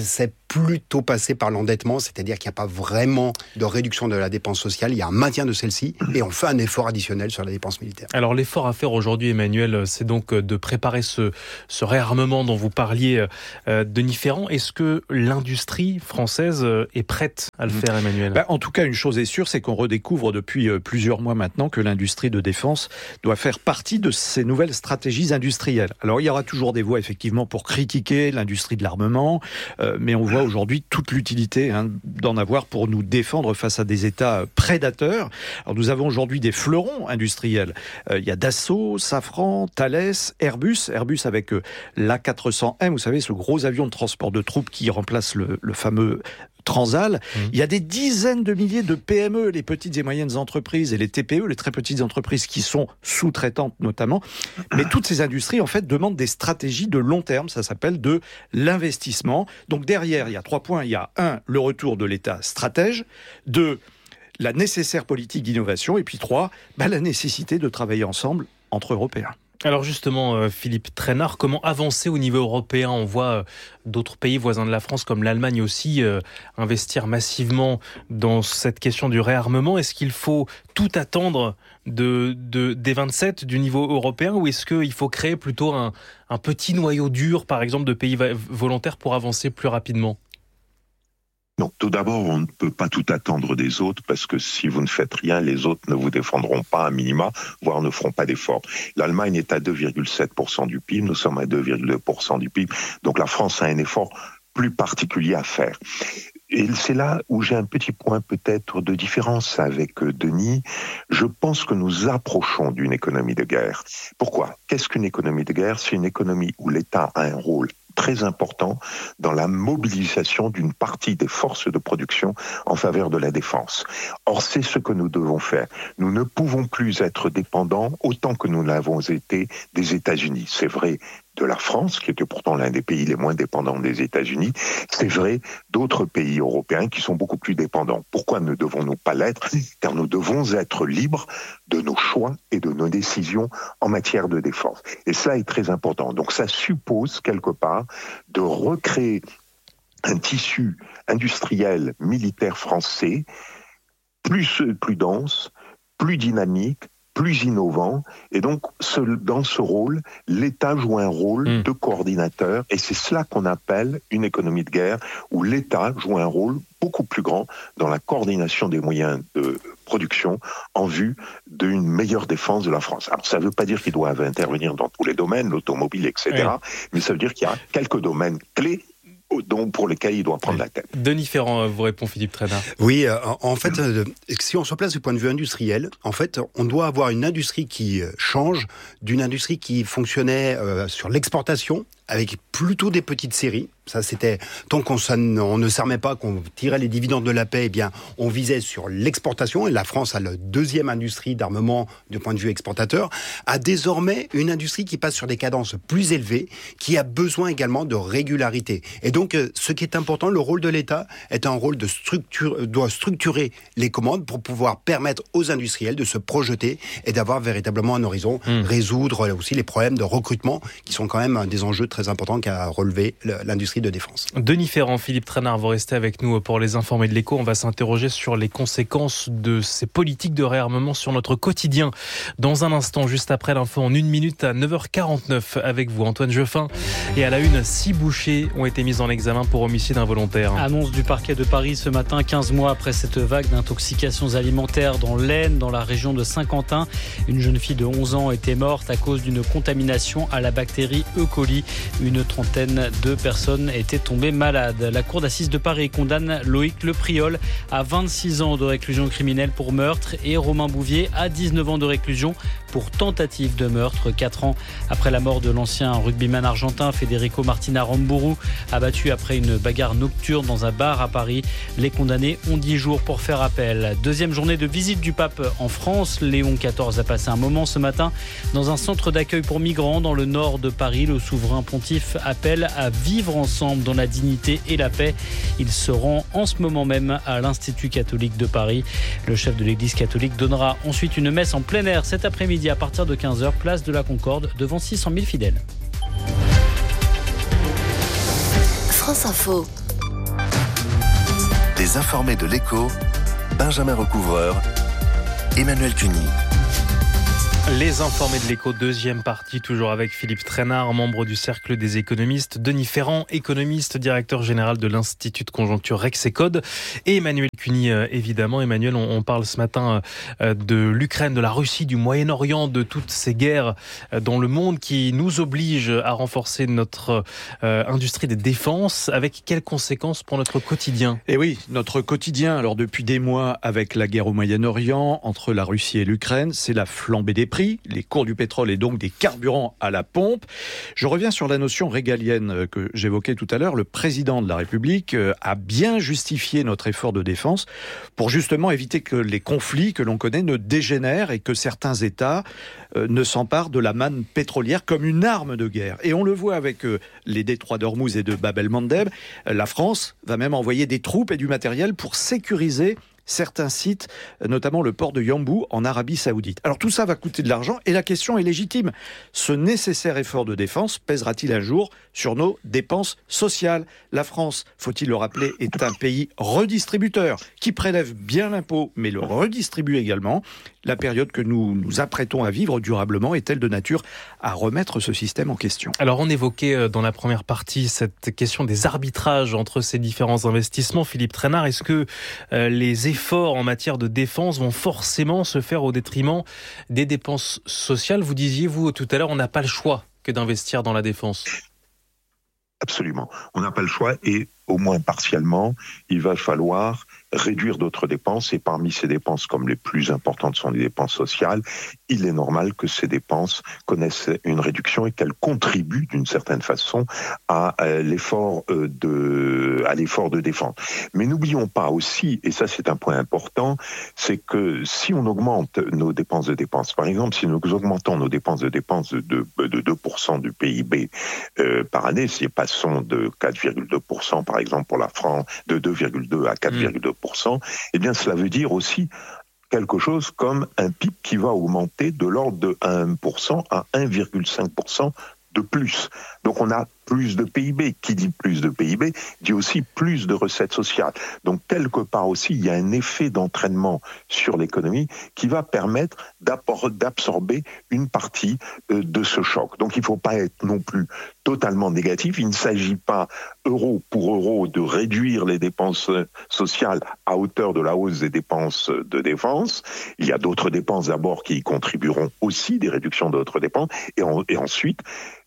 Speaker 23: plutôt passer par l'endettement, c'est-à-dire qu'il n'y a pas vraiment de réduction de la dépense sociale, il y a un maintien de celle-ci et on fait un effort additionnel sur la dépense militaire.
Speaker 2: Alors l'effort à faire aujourd'hui, Emmanuel, c'est donc de préparer ce, ce réarmement dont vous parliez, euh, Denis Ferrand. Est-ce que l'industrie française est prête à le faire, Emmanuel ?
Speaker 21: Ben, en tout cas, une chose est sûre, c'est qu'on redécouvre depuis plusieurs mois maintenant que l'industrie de défense doit faire partie de ces nouvelles stratégies industrielles. Alors il y aura toujours des voix effectivement pour critiquer l'industrie de l'armement, euh, mais on voit aujourd'hui toute l'utilité hein, d'en avoir pour nous défendre face à des États prédateurs. Alors nous avons aujourd'hui des fleurons industriels. Euh, il y a Dassault, Safran, Thales, Airbus. Airbus avec euh, l'A quatre cents M, vous savez, ce gros avion de transport de troupes qui remplace le, le fameux Transal. Mmh. Il y a des dizaines de milliers de P M E, les petites et moyennes entreprises, et les T P E, les très petites entreprises qui sont sous-traitantes notamment. Mais toutes ces industries, en fait, demandent des stratégies de long terme. Ça s'appelle de l'investissement. Donc derrière, il y a trois points. Il y a un, le retour de l'État stratège. Deux, la nécessaire politique d'innovation. Et puis trois, bah, la nécessité de travailler ensemble entre Européens.
Speaker 2: Alors justement, Philippe Trainard, comment avancer au niveau européen ? On voit d'autres pays voisins de la France, comme l'Allemagne aussi, euh, investir massivement dans cette question du réarmement. Est-ce qu'il faut tout attendre de, de, des vingt-sept du niveau européen, ou est-ce qu'il faut créer plutôt un, un petit noyau dur, par exemple, de pays volontaires pour avancer plus rapidement ?
Speaker 24: Non, tout d'abord, on ne peut pas tout attendre des autres parce que si vous ne faites rien, les autres ne vous défendront pas à minima, voire ne feront pas d'efforts. L'Allemagne est à deux virgule sept pour cent du P I B, nous sommes à deux virgule deux pour cent du P I B, donc la France a un effort plus particulier à faire. Et c'est là où j'ai un petit point peut-être de différence avec Denis. Je pense que nous approchons d'une économie de guerre. Pourquoi ? Qu'est-ce qu'une économie de guerre ? C'est une économie où l'État a un rôle très important dans la mobilisation d'une partie des forces de production en faveur de la défense. Or, c'est ce que nous devons faire. Nous ne pouvons plus être dépendants, autant que nous l'avons été, des États-Unis. C'est vrai de la France, qui était pourtant l'un des pays les moins dépendants des États-Unis. C'est vrai d'autres pays européens qui sont beaucoup plus dépendants. Pourquoi ne devons-nous pas l'être ? Car nous devons être libres de nos choix et de nos décisions en matière de défense. Et cela est très important. Donc ça suppose, quelque part, de recréer un tissu industriel militaire français plus, plus dense, plus dynamique, plus innovant, et donc ce, dans ce rôle, l'État joue un rôle mmh. de coordinateur, et c'est cela qu'on appelle une économie de guerre, où l'État joue un rôle beaucoup plus grand dans la coordination des moyens de production en vue d'une meilleure défense de la France. Alors ça ne veut pas dire qu'ils doivent intervenir dans tous les domaines, l'automobile, et cetera, oui. mais ça veut dire qu'il y a quelques domaines clés donc pour lesquels il doit prendre la tête.
Speaker 2: Denis Ferrand vous répond, Philippe Trainard.
Speaker 23: Oui, euh, en fait, euh, si on se place du point de vue industriel, en fait, on doit avoir une industrie qui change d'une industrie qui fonctionnait euh, sur l'exportation avec plutôt des petites séries. Ça, c'était tant qu'on on ne s'armait pas, qu'on tirait les dividendes de la paix, eh bien, on visait sur l'exportation. Et la France a la deuxième industrie d'armement du point de vue exportateur, a désormais une industrie qui passe sur des cadences plus élevées, qui a besoin également de régularité. Et donc, ce qui est important, le rôle de l'État est un rôle de structure, doit structurer les commandes pour pouvoir permettre aux industriels de se projeter et d'avoir véritablement un horizon, mmh. résoudre aussi les problèmes de recrutement qui sont quand même des enjeux très importants qu'a relevé l'industrie de défense.
Speaker 2: Denis Ferrand, Philippe Trainard, vous restez avec nous pour les informés de l'Écho. On va s'interroger sur les conséquences de ces politiques de réarmement sur notre quotidien. Dans un instant, juste après l'info en une minute à neuf heures quarante-neuf avec vous, Antoine Geoffin. Et à la une, six bouchers ont été mis en examen pour homicide involontaire.
Speaker 1: Annonce du parquet de Paris ce matin, quinze mois après cette vague d'intoxications alimentaires dans l'Aisne, dans la région de Saint-Quentin. Une jeune fille de onze ans était morte à cause d'une contamination à la bactérie E. coli. Une trentaine de personnes étaient tombées malades. La cour d'assises de Paris condamne Loïc Lepriol à vingt-six ans de réclusion criminelle pour meurtre et Romain Bouvier à dix-neuf ans de réclusion pour tentative de meurtre. Quatre ans après la mort de l'ancien rugbyman argentin Federico Martin Aramburu, abattu après une bagarre nocturne dans un bar à Paris. Les condamnés ont dix jours pour faire appel. Deuxième journée de visite du pape en France. Léon quatorze a passé un moment ce matin dans un centre d'accueil pour migrants dans le nord de Paris. Le souverain pontife appelle à vivre ensemble dans la dignité et la paix. Il se rend en ce moment même à l'Institut catholique de Paris. Le chef de l'Église catholique donnera ensuite une messe en plein air cet après-midi à partir de quinze heures, place de la Concorde, devant six cent mille fidèles.
Speaker 7: France Info.
Speaker 19: Les informés de l'Écho, Benjamin Recouvreur, Emmanuel Cuny.
Speaker 2: Les informés de l'Écho, deuxième partie, toujours avec Philippe Trainard, membre du Cercle des économistes, Denis Ferrand, économiste, directeur général de l'Institut de conjoncture Rexecode, et Emmanuel Cuny, évidemment. Emmanuel, on, on parle ce matin de l'Ukraine, de la Russie, du Moyen-Orient, de toutes ces guerres dans le monde qui nous obligent à renforcer notre euh, industrie de défense. Avec quelles conséquences pour notre quotidien ?
Speaker 21: Eh oui, notre quotidien, alors depuis des mois, avec la guerre au Moyen-Orient, entre la Russie et l'Ukraine, c'est la flambée des prix, les cours du pétrole et donc des carburants à la pompe. Je reviens sur la notion régalienne que j'évoquais tout à l'heure. Le président de la République a bien justifié notre effort de défense pour justement éviter que les conflits que l'on connaît ne dégénèrent et que certains États ne s'emparent de la manne pétrolière comme une arme de guerre. Et on le voit avec les détroits d'Ormuz et de Bab el-Mandeb. La France va même envoyer des troupes et du matériel pour sécuriser certains sites, notamment le port de Yanbu en Arabie Saoudite. Alors tout ça va coûter de l'argent et la question est légitime. Ce nécessaire effort de défense pèsera-t-il un jour sur nos dépenses sociales ? La France, faut-il le rappeler, est un pays redistributeur qui prélève bien l'impôt mais le redistribue également. La période que nous nous apprêtons à vivre durablement est-elle de nature à remettre ce système en question ?
Speaker 2: Alors on évoquait dans la première partie cette question des arbitrages entre ces différents investissements. Philippe Trainard, est-ce que euh, les efforts en matière de défense vont forcément se faire au détriment des dépenses sociales ? Vous disiez, vous, tout à l'heure, on n'a pas le choix que d'investir dans la défense.
Speaker 24: Absolument. On n'a pas le choix et au moins partiellement, il va falloir réduire d'autres dépenses et parmi ces dépenses, comme les plus importantes sont les dépenses sociales, il est normal que ces dépenses connaissent une réduction et qu'elles contribuent d'une certaine façon à l'effort de, à l'effort de défense. Mais n'oublions pas aussi, et ça c'est un point important, c'est que si on augmente nos dépenses de dépenses, par exemple si nous augmentons nos dépenses de dépenses de, de, de deux pour cent du P I B euh, par année, si nous passons de quatre virgule deux pour cent par exemple pour la France, de deux virgule deux à quatre virgule deux pour cent, eh bien cela veut dire aussi quelque chose comme un P I B qui va augmenter de l'ordre de un pour cent à un virgule cinq pour cent de plus. Donc on a plus de P I B. Qui dit plus de P I B dit aussi plus de recettes sociales. Donc quelque part aussi, il y a un effet d'entraînement sur l'économie qui va permettre d'absorber une partie de ce choc. Donc il ne faut pas être non plus totalement négatif. Il ne s'agit pas euro pour euro de réduire les dépenses sociales à hauteur de la hausse des dépenses de défense. Il y a d'autres dépenses d'abord qui y contribueront aussi, des réductions d'autres dépenses. Et, en, et ensuite,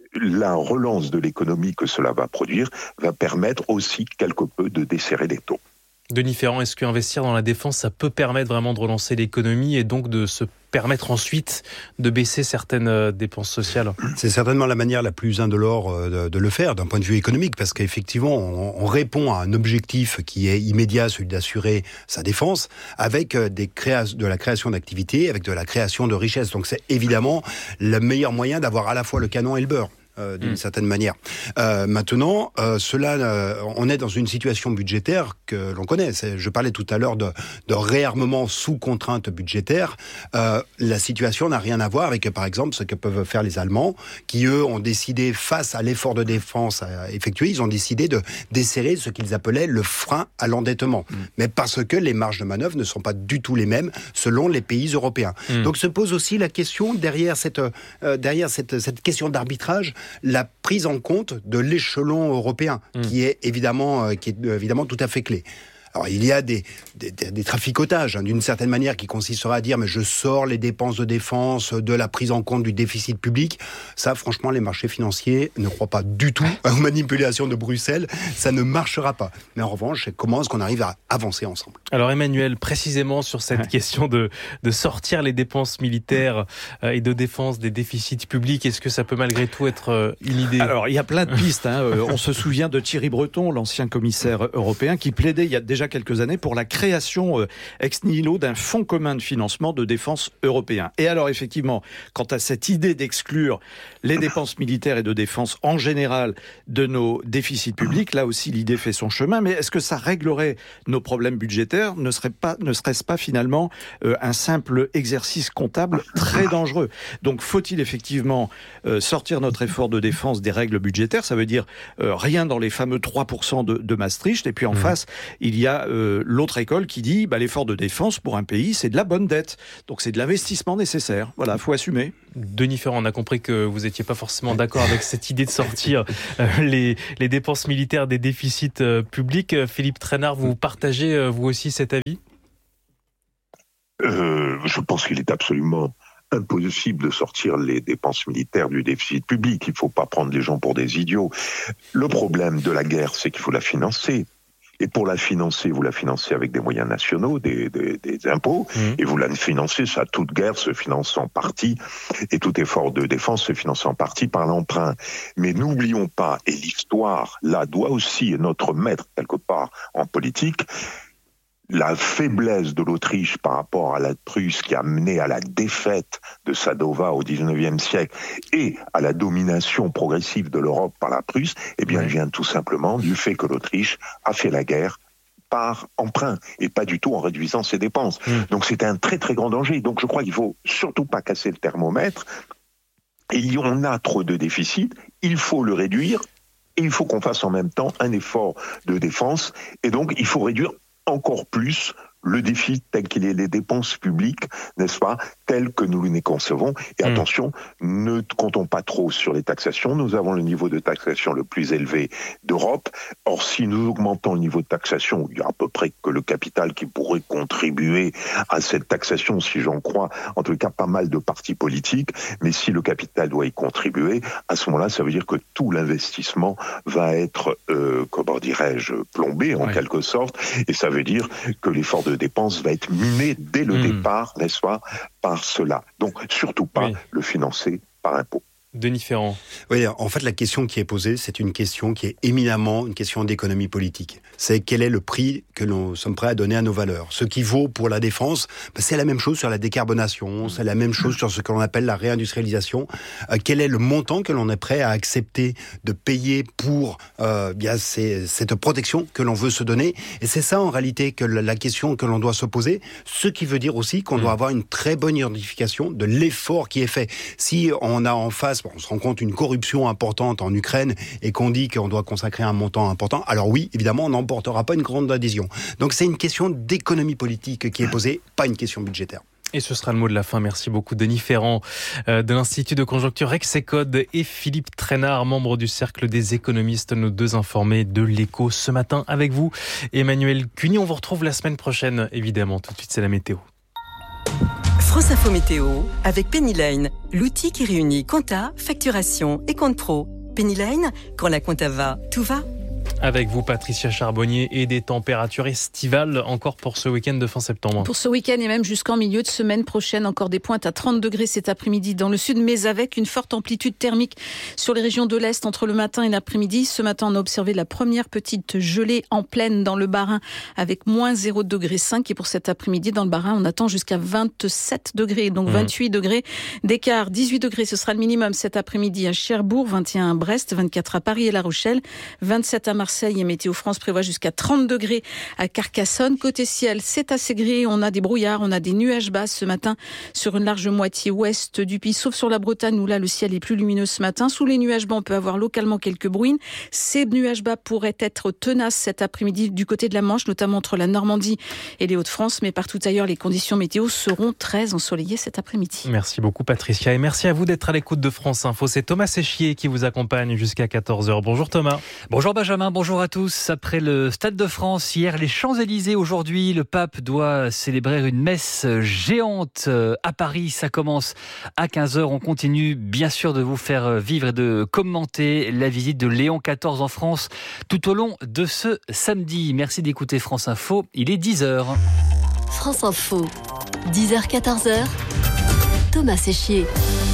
Speaker 24: la relance de l'économie que cela va produire va permettre aussi quelque peu de desserrer les taux.
Speaker 2: Denis Ferrand, est-ce qu'investir dans la défense, ça peut permettre vraiment de relancer l'économie et donc de se permettre ensuite de baisser certaines dépenses sociales ?
Speaker 23: C'est certainement la manière la plus indolore de, de le faire d'un point de vue économique, parce qu'effectivement, on, on répond à un objectif qui est immédiat, celui d'assurer sa défense, avec des créa- de la création d'activités, avec de la création de richesses. Donc c'est évidemment le meilleur moyen d'avoir à la fois le canon et le beurre. Euh, d'une mmh. certaine manière. Euh, maintenant, euh, cela, euh, on est dans une situation budgétaire que l'on connaît. C'est, je parlais tout à l'heure de, de réarmement sous contrainte budgétaire. Euh, la situation n'a rien à voir avec, par exemple, ce que peuvent faire les Allemands, qui eux ont décidé, face à l'effort de défense à effectuer, ils ont décidé de desserrer ce qu'ils appelaient le frein à l'endettement. Mmh. Mais parce que les marges de manœuvre ne sont pas du tout les mêmes selon les pays européens. Mmh. Donc se pose aussi la question derrière cette euh, derrière cette cette question d'arbitrage, la prise en compte de l'échelon européen, mmh. qui est évidemment, euh, qui est évidemment tout à fait clé. Alors, il y a des, des, des traficotages, hein, d'une certaine manière, qui consistera à dire mais je sors les dépenses de défense de la prise en compte du déficit public. Ça, franchement, les marchés financiers ne croient pas du tout aux manipulations de Bruxelles. Ça ne marchera pas. Mais en revanche, comment est-ce qu'on arrive à avancer ensemble ?
Speaker 2: Alors, Emmanuel, précisément sur cette ouais. question de, de sortir les dépenses militaires euh, et de défense des déficits publics, est-ce que ça peut malgré tout être euh, une idée ?
Speaker 21: Alors, il y a plein de pistes. Hein. On se souvient de Thierry Breton, l'ancien commissaire européen, qui plaidait il y a déjà quelques années pour la création euh, ex nihilo d'un fonds commun de financement de défense européen. Et alors effectivement, quant à cette idée d'exclure les dépenses militaires et de défense en général de nos déficits publics, là aussi l'idée fait son chemin, mais est-ce que ça réglerait nos problèmes budgétaires ? Ne serait pas, ne serait-ce pas finalement euh, un simple exercice comptable très dangereux ? Donc faut-il effectivement euh, sortir notre effort de défense des règles budgétaires ? Ça veut dire euh, rien dans les fameux trois pour cent de, de Maastricht, et puis en mmh. face, il y a a euh, l'autre école qui dit bah, l'effort de défense pour un pays, c'est de la bonne dette. Donc c'est de l'investissement nécessaire. Voilà, il faut assumer.
Speaker 2: Denis Ferrand, on a compris que vous n'étiez pas forcément d'accord avec cette idée de sortir euh, les, les dépenses militaires des déficits euh, publics. Philippe Trainard, vous partagez euh, vous aussi cet avis ?
Speaker 24: euh, Je pense qu'il est absolument impossible de sortir les dépenses militaires du déficit public. Il ne faut pas prendre les gens pour des idiots. Le problème de la guerre, c'est qu'il faut la financer. Et pour la financer, vous la financez avec des moyens nationaux, des, des, des impôts, mmh. et vous la financez, ça, toute guerre se finance en partie, et tout effort de défense se finance en partie par l'emprunt. Mais n'oublions pas, et l'histoire, là, doit aussi, et notre maître, quelque part, en politique, la faiblesse de l'Autriche par rapport à la Prusse qui a mené à la défaite de Sadova au dix-neuvième siècle et à la domination progressive de l'Europe par la Prusse, eh bien, elle vient tout simplement du fait que l'Autriche a fait la guerre par emprunt et pas du tout en réduisant ses dépenses. Mmh. Donc c'est un très très grand danger. Donc je crois qu'il faut surtout pas casser le thermomètre. Et on a trop de déficit, il faut le réduire et il faut qu'on fasse en même temps un effort de défense. Et donc il faut réduire encore plus le déficit tel qu'il est, les dépenses publiques, n'est-ce pas, telles que nous les concevons. Et mmh. attention, ne comptons pas trop sur les taxations. Nous avons le niveau de taxation le plus élevé d'Europe. Or, si nous augmentons le niveau de taxation, il y a à peu près que le capital qui pourrait contribuer à cette taxation, si j'en crois, en tout cas pas mal de partis politiques. Mais si le capital doit y contribuer, à ce moment-là, ça veut dire que tout l'investissement va être, euh, comment dirais-je, plombé en ouais. quelque sorte. Et ça veut dire que l'effort de dépenses va être miné dès le mmh. départ, n'est-ce pas, par cela. Donc, surtout pas oui. le financer par impôt.
Speaker 2: Denis Ferrand.
Speaker 23: Oui, en fait, la question qui est posée, c'est une question qui est éminemment une question d'économie politique. C'est quel est le prix que nous sommes prêts à donner à nos valeurs. Ce qui vaut pour la défense, ben c'est la même chose sur la décarbonation, c'est la même chose sur ce que l'on appelle la réindustrialisation. Euh, quel est le montant que l'on est prêt à accepter de payer pour euh, bien ces, cette protection que l'on veut se donner. Et c'est ça, en réalité, que la, la question que l'on doit se poser. Ce qui veut dire aussi qu'on mmh. doit avoir une très bonne identification de l'effort qui est fait. Si on a en face on se rend compte une corruption importante en Ukraine et qu'on dit qu'on doit consacrer un montant important, alors oui, évidemment, on n'emportera pas une grande adhésion. Donc c'est une question d'économie politique qui est posée, pas une question budgétaire.
Speaker 2: Et ce sera le mot de la fin. Merci beaucoup Denis Ferrand euh, de l'Institut de conjoncture Rexecode et Philippe Trainard, membre du Cercle des économistes, nos deux informés de l'Écho ce matin avec vous. Emmanuel Cuny, on vous retrouve la semaine prochaine, évidemment. Tout de suite, c'est la météo.
Speaker 4: France Info Météo avec Pennyline, l'outil qui réunit compta, facturation et compte pro. Pennyline, quand la compta va, tout va.
Speaker 2: Avec vous, Patricia Charbonnier, et des températures estivales encore pour ce week-end de fin septembre.
Speaker 3: Pour ce week-end et même jusqu'en milieu de semaine prochaine, encore des pointes à trente degrés cet après-midi dans le sud, mais avec une forte amplitude thermique sur les régions de l'Est entre le matin et l'après-midi. Ce matin, on a observé la première petite gelée en plaine dans le Bas-Rhin avec moins zéro degré cinq. Et pour cet après-midi, dans le Bas-Rhin, on attend jusqu'à vingt-sept degrés, donc mmh. vingt-huit degrés d'écart. dix-huit degrés, ce sera le minimum cet après-midi à Cherbourg, vingt et un à Brest, vingt-quatre à Paris et La Rochelle, vingt-sept à Marseille. Et Météo France prévoit jusqu'à trente degrés à Carcassonne. Côté ciel, c'est assez gris. On a des brouillards, on a des nuages bas ce matin sur une large moitié ouest du pays, sauf sur la Bretagne où là le ciel est plus lumineux ce matin. Sous les nuages bas, on peut avoir localement quelques bruines. Ces nuages bas pourraient être tenaces cet après-midi du côté de la Manche, notamment entre la Normandie et les Hauts-de-France. Mais partout ailleurs, les conditions météo seront très ensoleillées cet après-midi.
Speaker 2: Merci beaucoup Patricia et merci à vous d'être à l'écoute de France Info. C'est Thomas Séchier qui vous accompagne jusqu'à quatorze heures. Bonjour Thomas.
Speaker 9: Bonjour Benjamin, bonjour à tous. Après le Stade de France, hier les Champs-Élysées, aujourd'hui le pape doit célébrer une messe géante à Paris. Ça commence à quinze heures. On continue bien sûr de vous faire vivre et de commenter la visite de Léon quatorze en France tout au long de ce samedi. Merci d'écouter France Info, il est dix heures.
Speaker 7: France Info, dix heures quatorze heures, Thomas Séchier.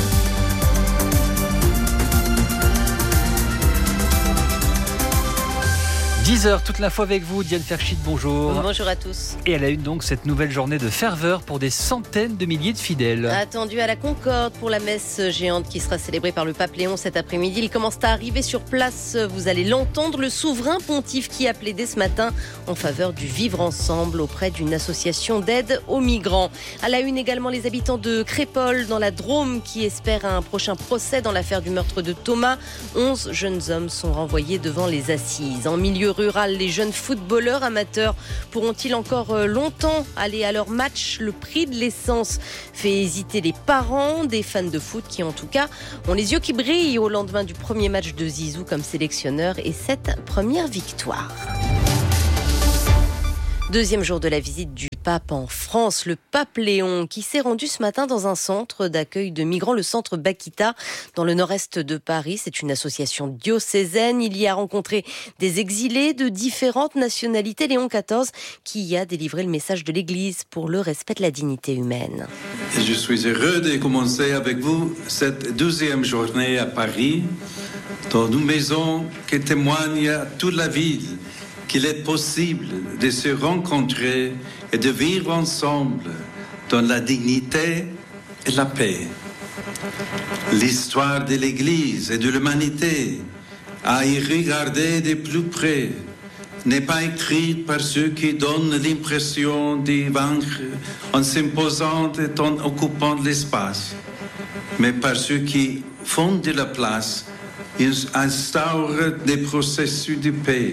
Speaker 9: dix heures, toute l'info avec vous, Diane Ferchit, bonjour.
Speaker 11: Bonjour à tous.
Speaker 9: Et elle a eu donc cette nouvelle journée de ferveur pour des centaines de milliers de fidèles.
Speaker 11: Attendu à la Concorde pour la messe géante qui sera célébrée par le pape Léon cet après-midi. Il commence à arriver sur place, vous allez l'entendre, le souverain pontife qui a plaidé ce matin en faveur du vivre ensemble auprès d'une association d'aide aux migrants. À la une également, les habitants de Crépol dans la Drôme qui espèrent un prochain procès dans l'affaire du meurtre de Thomas. onze jeunes hommes sont renvoyés devant les assises. En milieu rural. Les jeunes footballeurs amateurs pourront-ils encore longtemps aller à leur match ? Le prix de l'essence fait hésiter les parents, des fans de foot qui en tout cas ont les yeux qui brillent au lendemain du premier match de Zizou comme sélectionneur et cette première victoire. Deuxième jour de la visite du pape en France, le pape Léon qui s'est rendu ce matin dans un centre d'accueil de migrants, le centre Bakita, dans le nord-est de Paris. C'est une association diocésaine. Il y a rencontré des exilés de différentes nationalités. Léon quatorze qui y a délivré le message de l'Église pour le respect de la dignité humaine.
Speaker 10: Et je suis heureux de commencer avec vous cette deuxième journée à Paris, dans une maison qui témoigne à toute la ville qu'il est possible de se rencontrer et de vivre ensemble dans la dignité et la paix. L'histoire de l'Église et de l'humanité, à y regarder de plus près, n'est pas écrite par ceux qui donnent l'impression de vaincre en s'imposant et en occupant de l'espace, mais par ceux qui font de la place, ils instaurent des processus de paix,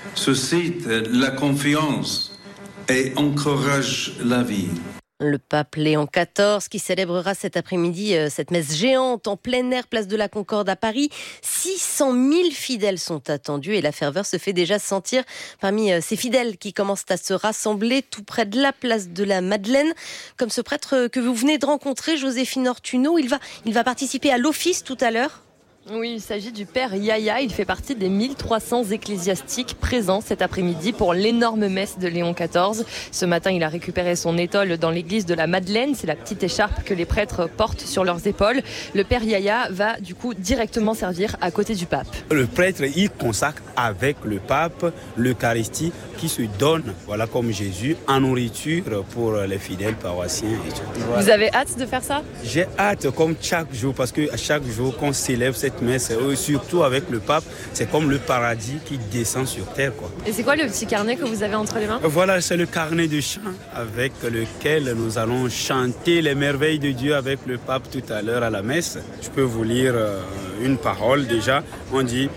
Speaker 10: suscite la confiance et encourage la vie.
Speaker 11: Le pape Léon quatorze qui célébrera cet après-midi cette messe géante en plein air, place de la Concorde à Paris. six cent mille fidèles sont attendus et la ferveur se fait déjà sentir parmi ces fidèles qui commencent à se rassembler tout près de la place de la Madeleine. Comme ce prêtre que vous venez de rencontrer, Joséphine Ortuno, il va, il va participer à l'office tout à l'heure.
Speaker 12: Oui, il s'agit du père Yaya. Il fait partie des mille trois cents ecclésiastiques présents cet après-midi pour l'énorme messe de Léon quatorze. Ce matin, il a récupéré son étole dans l'église de la Madeleine. C'est la petite écharpe que les prêtres portent sur leurs épaules. Le père Yaya va du coup directement servir à côté du pape.
Speaker 14: Le prêtre, il consacre avec le pape l'Eucharistie qui se donne, voilà comme Jésus, en nourriture pour les fidèles paroissiens. Et tout. Voilà.
Speaker 12: Vous avez hâte de faire ça ?
Speaker 14: J'ai hâte comme chaque jour parce que à chaque jour qu'on célèbre cette messe, surtout avec le pape, c'est comme le paradis qui descend sur terre, quoi.
Speaker 12: Et c'est quoi le petit carnet que vous avez entre les mains ?
Speaker 14: Voilà, c'est le carnet de chant avec lequel nous allons chanter les merveilles de Dieu avec le pape tout à l'heure à la messe. Je peux vous lire une parole déjà. On dit: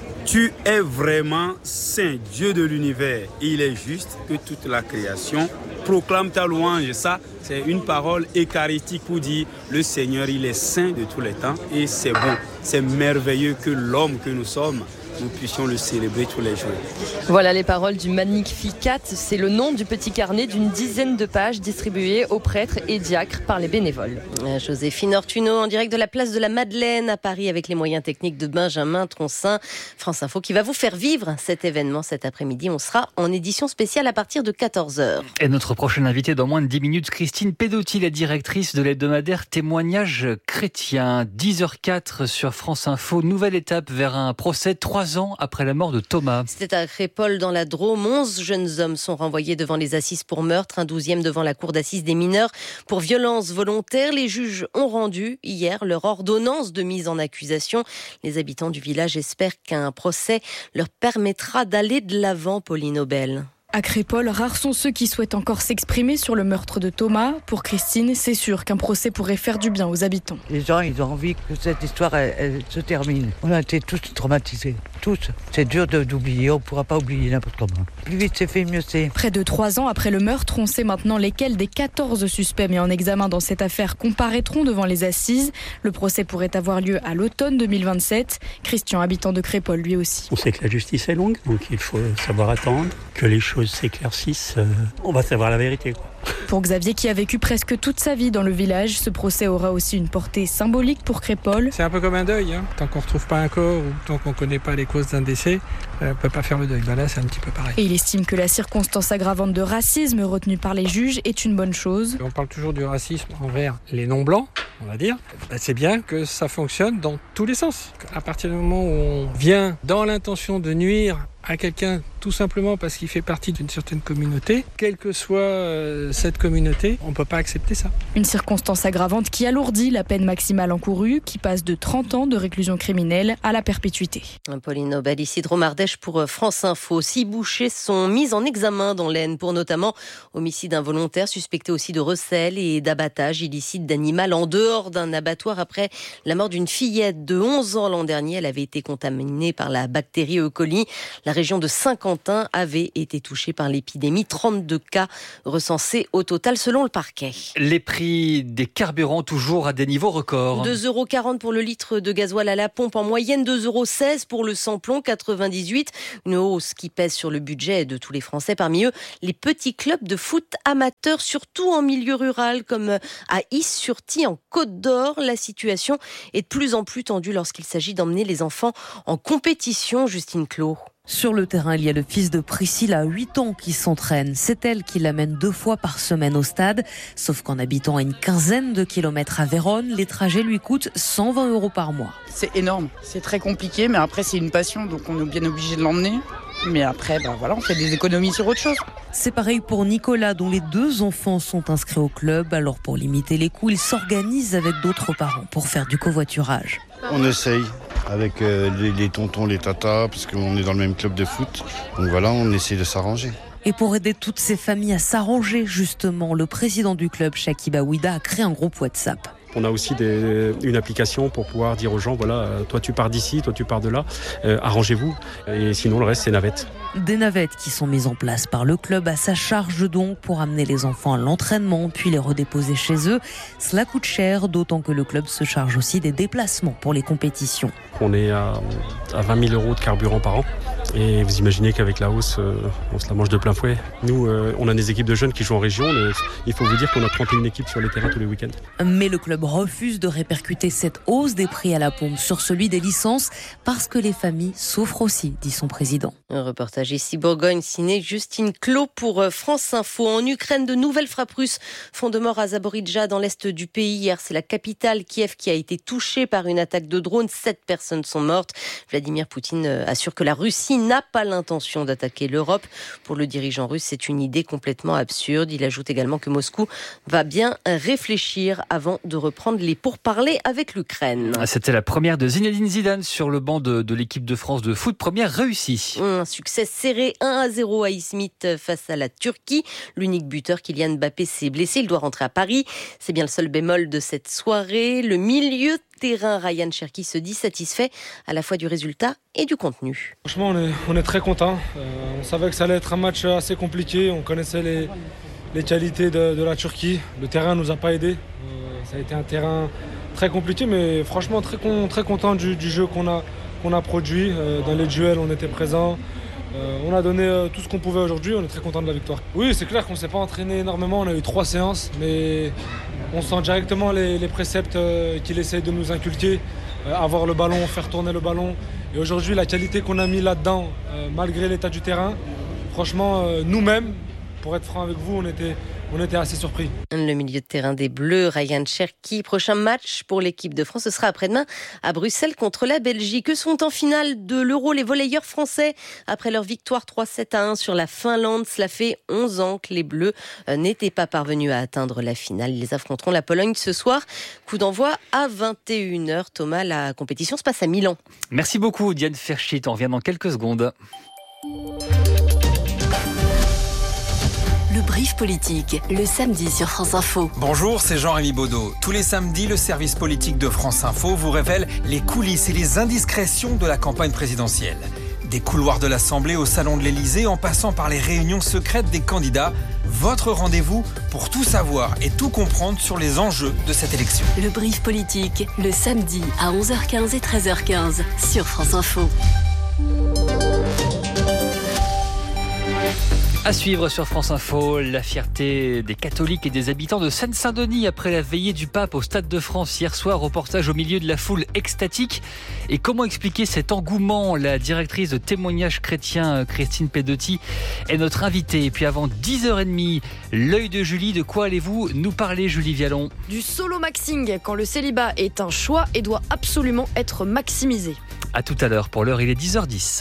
Speaker 14: tu es vraiment saint, Dieu de l'univers. Il est juste que toute la création proclame ta louange. Ça, c'est une parole eucharistique pour dire le Seigneur, il est saint de tous les temps et c'est bon. C'est merveilleux que l'homme que nous sommes, nous puissions le célébrer tous les jours.
Speaker 12: Voilà les paroles du Magnificat. C'est le nom du petit carnet d'une dizaine de pages distribuées aux prêtres et diacres par les bénévoles.
Speaker 11: Joséphine Ortuno en direct de la place de la Madeleine à Paris avec les moyens techniques de Benjamin Troncin. France Info qui va vous faire vivre cet événement cet après-midi. On sera en édition spéciale à partir de quatorze heures.
Speaker 9: Et notre prochaine invitée dans moins de dix minutes, Christine Pedotti, la directrice de l'hebdomadaire Témoignages chrétiens. dix heures quatre sur France Info. Nouvelle étape vers un procès trois ans après la mort de Thomas.
Speaker 11: C'était à Crépol dans la Drôme. onze jeunes hommes sont renvoyés devant les assises pour meurtre, un douzième devant la cour d'assises des mineurs pour violence volontaire. Les juges ont rendu hier leur ordonnance de mise en accusation. Les habitants du village espèrent qu'un procès leur permettra d'aller de l'avant, Pauline Aubel.
Speaker 15: À Crépol, rares sont ceux qui souhaitent encore s'exprimer sur le meurtre de Thomas. Pour Christine, c'est sûr qu'un procès pourrait faire du bien aux habitants.
Speaker 25: Les gens, ils ont envie que cette histoire, elle, elle se termine. On a été tous traumatisés, tous. C'est dur de, d'oublier, on ne pourra pas oublier n'importe comment. Plus vite c'est fait, mieux c'est.
Speaker 15: Près de trois ans après le meurtre, on sait maintenant lesquels des quatorze suspects mis en examen dans cette affaire comparaîtront devant les assises. Le procès pourrait avoir lieu à l'automne deux mille vingt-sept. Christian, habitant de Crépol, lui aussi.
Speaker 26: On sait que la justice est longue, donc il faut savoir attendre, que les choses s'éclaircissent, euh, on va savoir la vérité, quoi.
Speaker 15: Pour Xavier, qui a vécu presque toute sa vie dans le village, ce procès aura aussi une portée symbolique pour Crépol.
Speaker 27: C'est un peu comme un deuil, hein. Tant qu'on ne retrouve pas un corps ou tant qu'on ne connaît pas les causes d'un décès, on ne peut pas faire le deuil. Ben là, c'est un petit peu pareil.
Speaker 15: Et il estime que la circonstance aggravante de racisme retenue par les juges est une bonne chose.
Speaker 27: On parle toujours du racisme envers les non-blancs, on va dire. Ben, c'est bien que ça fonctionne dans tous les sens. À partir du moment où on vient dans l'intention de nuire à quelqu'un tout simplement parce qu'il fait partie d'une certaine communauté, quelle que soit euh, cette communauté, on ne peut pas accepter ça.
Speaker 15: Une circonstance aggravante qui alourdit la peine maximale encourue, qui passe de trente ans de réclusion criminelle à la perpétuité.
Speaker 11: Pauline Nobel, ici de Romardèche pour France Info. Six bouchers sont mis en examen dans l'Aisne pour notamment homicide involontaire, suspecté aussi de recel et d'abattage illicite d'animal en dehors d'un abattoir après la mort d'une fillette de onze ans l'an dernier. Elle avait été contaminée par la bactérie E. coli. La région de Saint-Quentin avait été touchée par l'épidémie. trente-deux cas recensés au total selon le parquet.
Speaker 9: Les prix des carburants toujours à des niveaux records.
Speaker 11: deux euros quarante pour le litre de gasoil à la pompe en moyenne, deux euros seize pour le samplon quatre-vingt-dix-huit. Une hausse qui pèse sur le budget de tous les Français. Parmi eux, les petits clubs de foot amateurs, surtout en milieu rural comme à Is-sur-Tille en Côte d'Or. La situation est de plus en plus tendue lorsqu'il s'agit d'emmener les enfants en compétition. Justine Clos.
Speaker 5: Sur le terrain, il y a le fils de Priscilla, huit ans, qui s'entraîne. C'est elle qui l'amène deux fois par semaine au stade. Sauf qu'en habitant à une quinzaine de kilomètres à Vérone, les trajets lui coûtent cent vingt euros par mois.
Speaker 6: C'est énorme, c'est très compliqué, mais après c'est une passion, donc on est bien obligé de l'emmener. Mais après, ben voilà, on fait des économies sur autre chose.
Speaker 5: C'est pareil pour Nicolas, dont les deux enfants sont inscrits au club. Alors pour limiter les coûts, il s'organise avec d'autres parents pour faire du covoiturage.
Speaker 8: On essaye avec euh, les, les tontons, les tatas, parce qu'on est dans le même club de foot. Donc voilà, on essaie de s'arranger.
Speaker 5: Et pour aider toutes ces familles à s'arranger, justement, le président du club, Shakib Aouida, a créé un groupe WhatsApp.
Speaker 13: On a aussi des, une application pour pouvoir dire aux gens, voilà, toi tu pars d'ici, toi tu pars de là, euh, arrangez-vous. Et sinon le reste c'est navettes.
Speaker 5: Des navettes qui sont mises en place par le club à sa charge donc pour amener les enfants à l'entraînement puis les redéposer chez eux. Cela coûte cher, d'autant que le club se charge aussi des déplacements pour les compétitions.
Speaker 13: On est à, à vingt mille euros de carburant par an. Et vous imaginez qu'avec la hausse, euh, on se la mange de plein fouet. Nous, euh, on a des équipes de jeunes qui jouent en région. Mais il faut vous dire qu'on a trente et une équipes sur les terrains tous les week-ends.
Speaker 5: Mais le club refuse de répercuter cette hausse des prix à la pompe sur celui des licences parce que les familles souffrent aussi, dit son président.
Speaker 11: Un reportage ici Bourgogne signé Justine Clos pour France Info. En Ukraine, de nouvelles frappes russes font de mort à Zaporijjia dans l'est du pays. Hier, c'est la capitale Kiev qui a été touchée par une attaque de drone. Sept personnes sont mortes. Vladimir Poutine assure que la Russie n'a pas l'intention d'attaquer l'Europe. Pour le dirigeant russe, c'est une idée complètement absurde. Il ajoute également que Moscou va bien réfléchir avant de reprendre les pourparlers avec l'Ukraine.
Speaker 9: C'était la première de Zinedine Zidane sur le banc de, de l'équipe de France de foot. Première réussie.
Speaker 11: Un succès serré, un à zéro à Izmit face à la Turquie. L'unique buteur, Kylian Mbappé, s'est blessé. Il doit rentrer à Paris. C'est bien le seul bémol de cette soirée. Le milieu de terrain, Ryan Cherki, se dit satisfait à la fois du résultat et du contenu.
Speaker 16: Franchement, on est, on est très content. Euh, on savait que ça allait être un match assez compliqué. On connaissait les, les qualités de, de la Turquie. Le terrain ne nous a pas aidés. Euh, ça a été un terrain très compliqué, mais franchement très, très content du, du jeu qu'on a, qu'on a produit. Euh, dans les duels, on était présents. Euh, on a donné euh, tout ce qu'on pouvait aujourd'hui. On est très content de la victoire. Oui, c'est clair qu'on ne s'est pas entraîné énormément. On a eu trois séances, mais on sent directement les, les préceptes euh, qu'il essaye de nous inculquer. Euh, avoir le ballon, faire tourner le ballon. Et aujourd'hui, la qualité qu'on a mis là-dedans, euh, malgré l'état du terrain, franchement, euh, nous-mêmes, pour être franc avec vous, on était, on était assez surpris.
Speaker 11: Le milieu de terrain des Bleus, Ryan Cherki. Prochain match pour l'équipe de France, ce sera après-demain à Bruxelles contre la Belgique. Eux sont en finale de l'Euro, les volleyeurs français. Après leur victoire trois sept à un sur la Finlande, cela fait onze ans que les Bleus n'étaient pas parvenus à atteindre la finale. Ils les affronteront la Pologne ce soir. Coup d'envoi à vingt et une heures. Thomas, la compétition se passe à Milan.
Speaker 9: Merci beaucoup Diane Ferchit. On revient dans quelques secondes.
Speaker 7: Le brief politique, le samedi sur France Info.
Speaker 17: Bonjour, c'est Jean-Rémy Baudot. Tous les samedis, le service politique de France Info vous révèle les coulisses et les indiscrétions de la campagne présidentielle. Des couloirs de l'Assemblée au salon de l'Élysée, en passant par les réunions secrètes des candidats. Votre rendez-vous pour tout savoir et tout comprendre sur les enjeux de cette élection.
Speaker 7: Le brief politique, le samedi à onze heures quinze et treize heures quinze sur France Info.
Speaker 9: À suivre sur France Info, la fierté des catholiques et des habitants de Seine-Saint-Denis après la veillée du pape au Stade de France hier soir, reportage au milieu de la foule extatique. Et comment expliquer cet engouement? La directrice de Témoignages chrétiens, Christine Pedotti, est notre invitée. Et puis avant dix heures trente, l'œil de Julie, de quoi allez-vous nous parler, Julie Vialon?
Speaker 18: Du solo-maxing, quand le célibat est un choix et doit absolument être maximisé.
Speaker 9: À tout à l'heure, pour l'heure il est dix heures dix.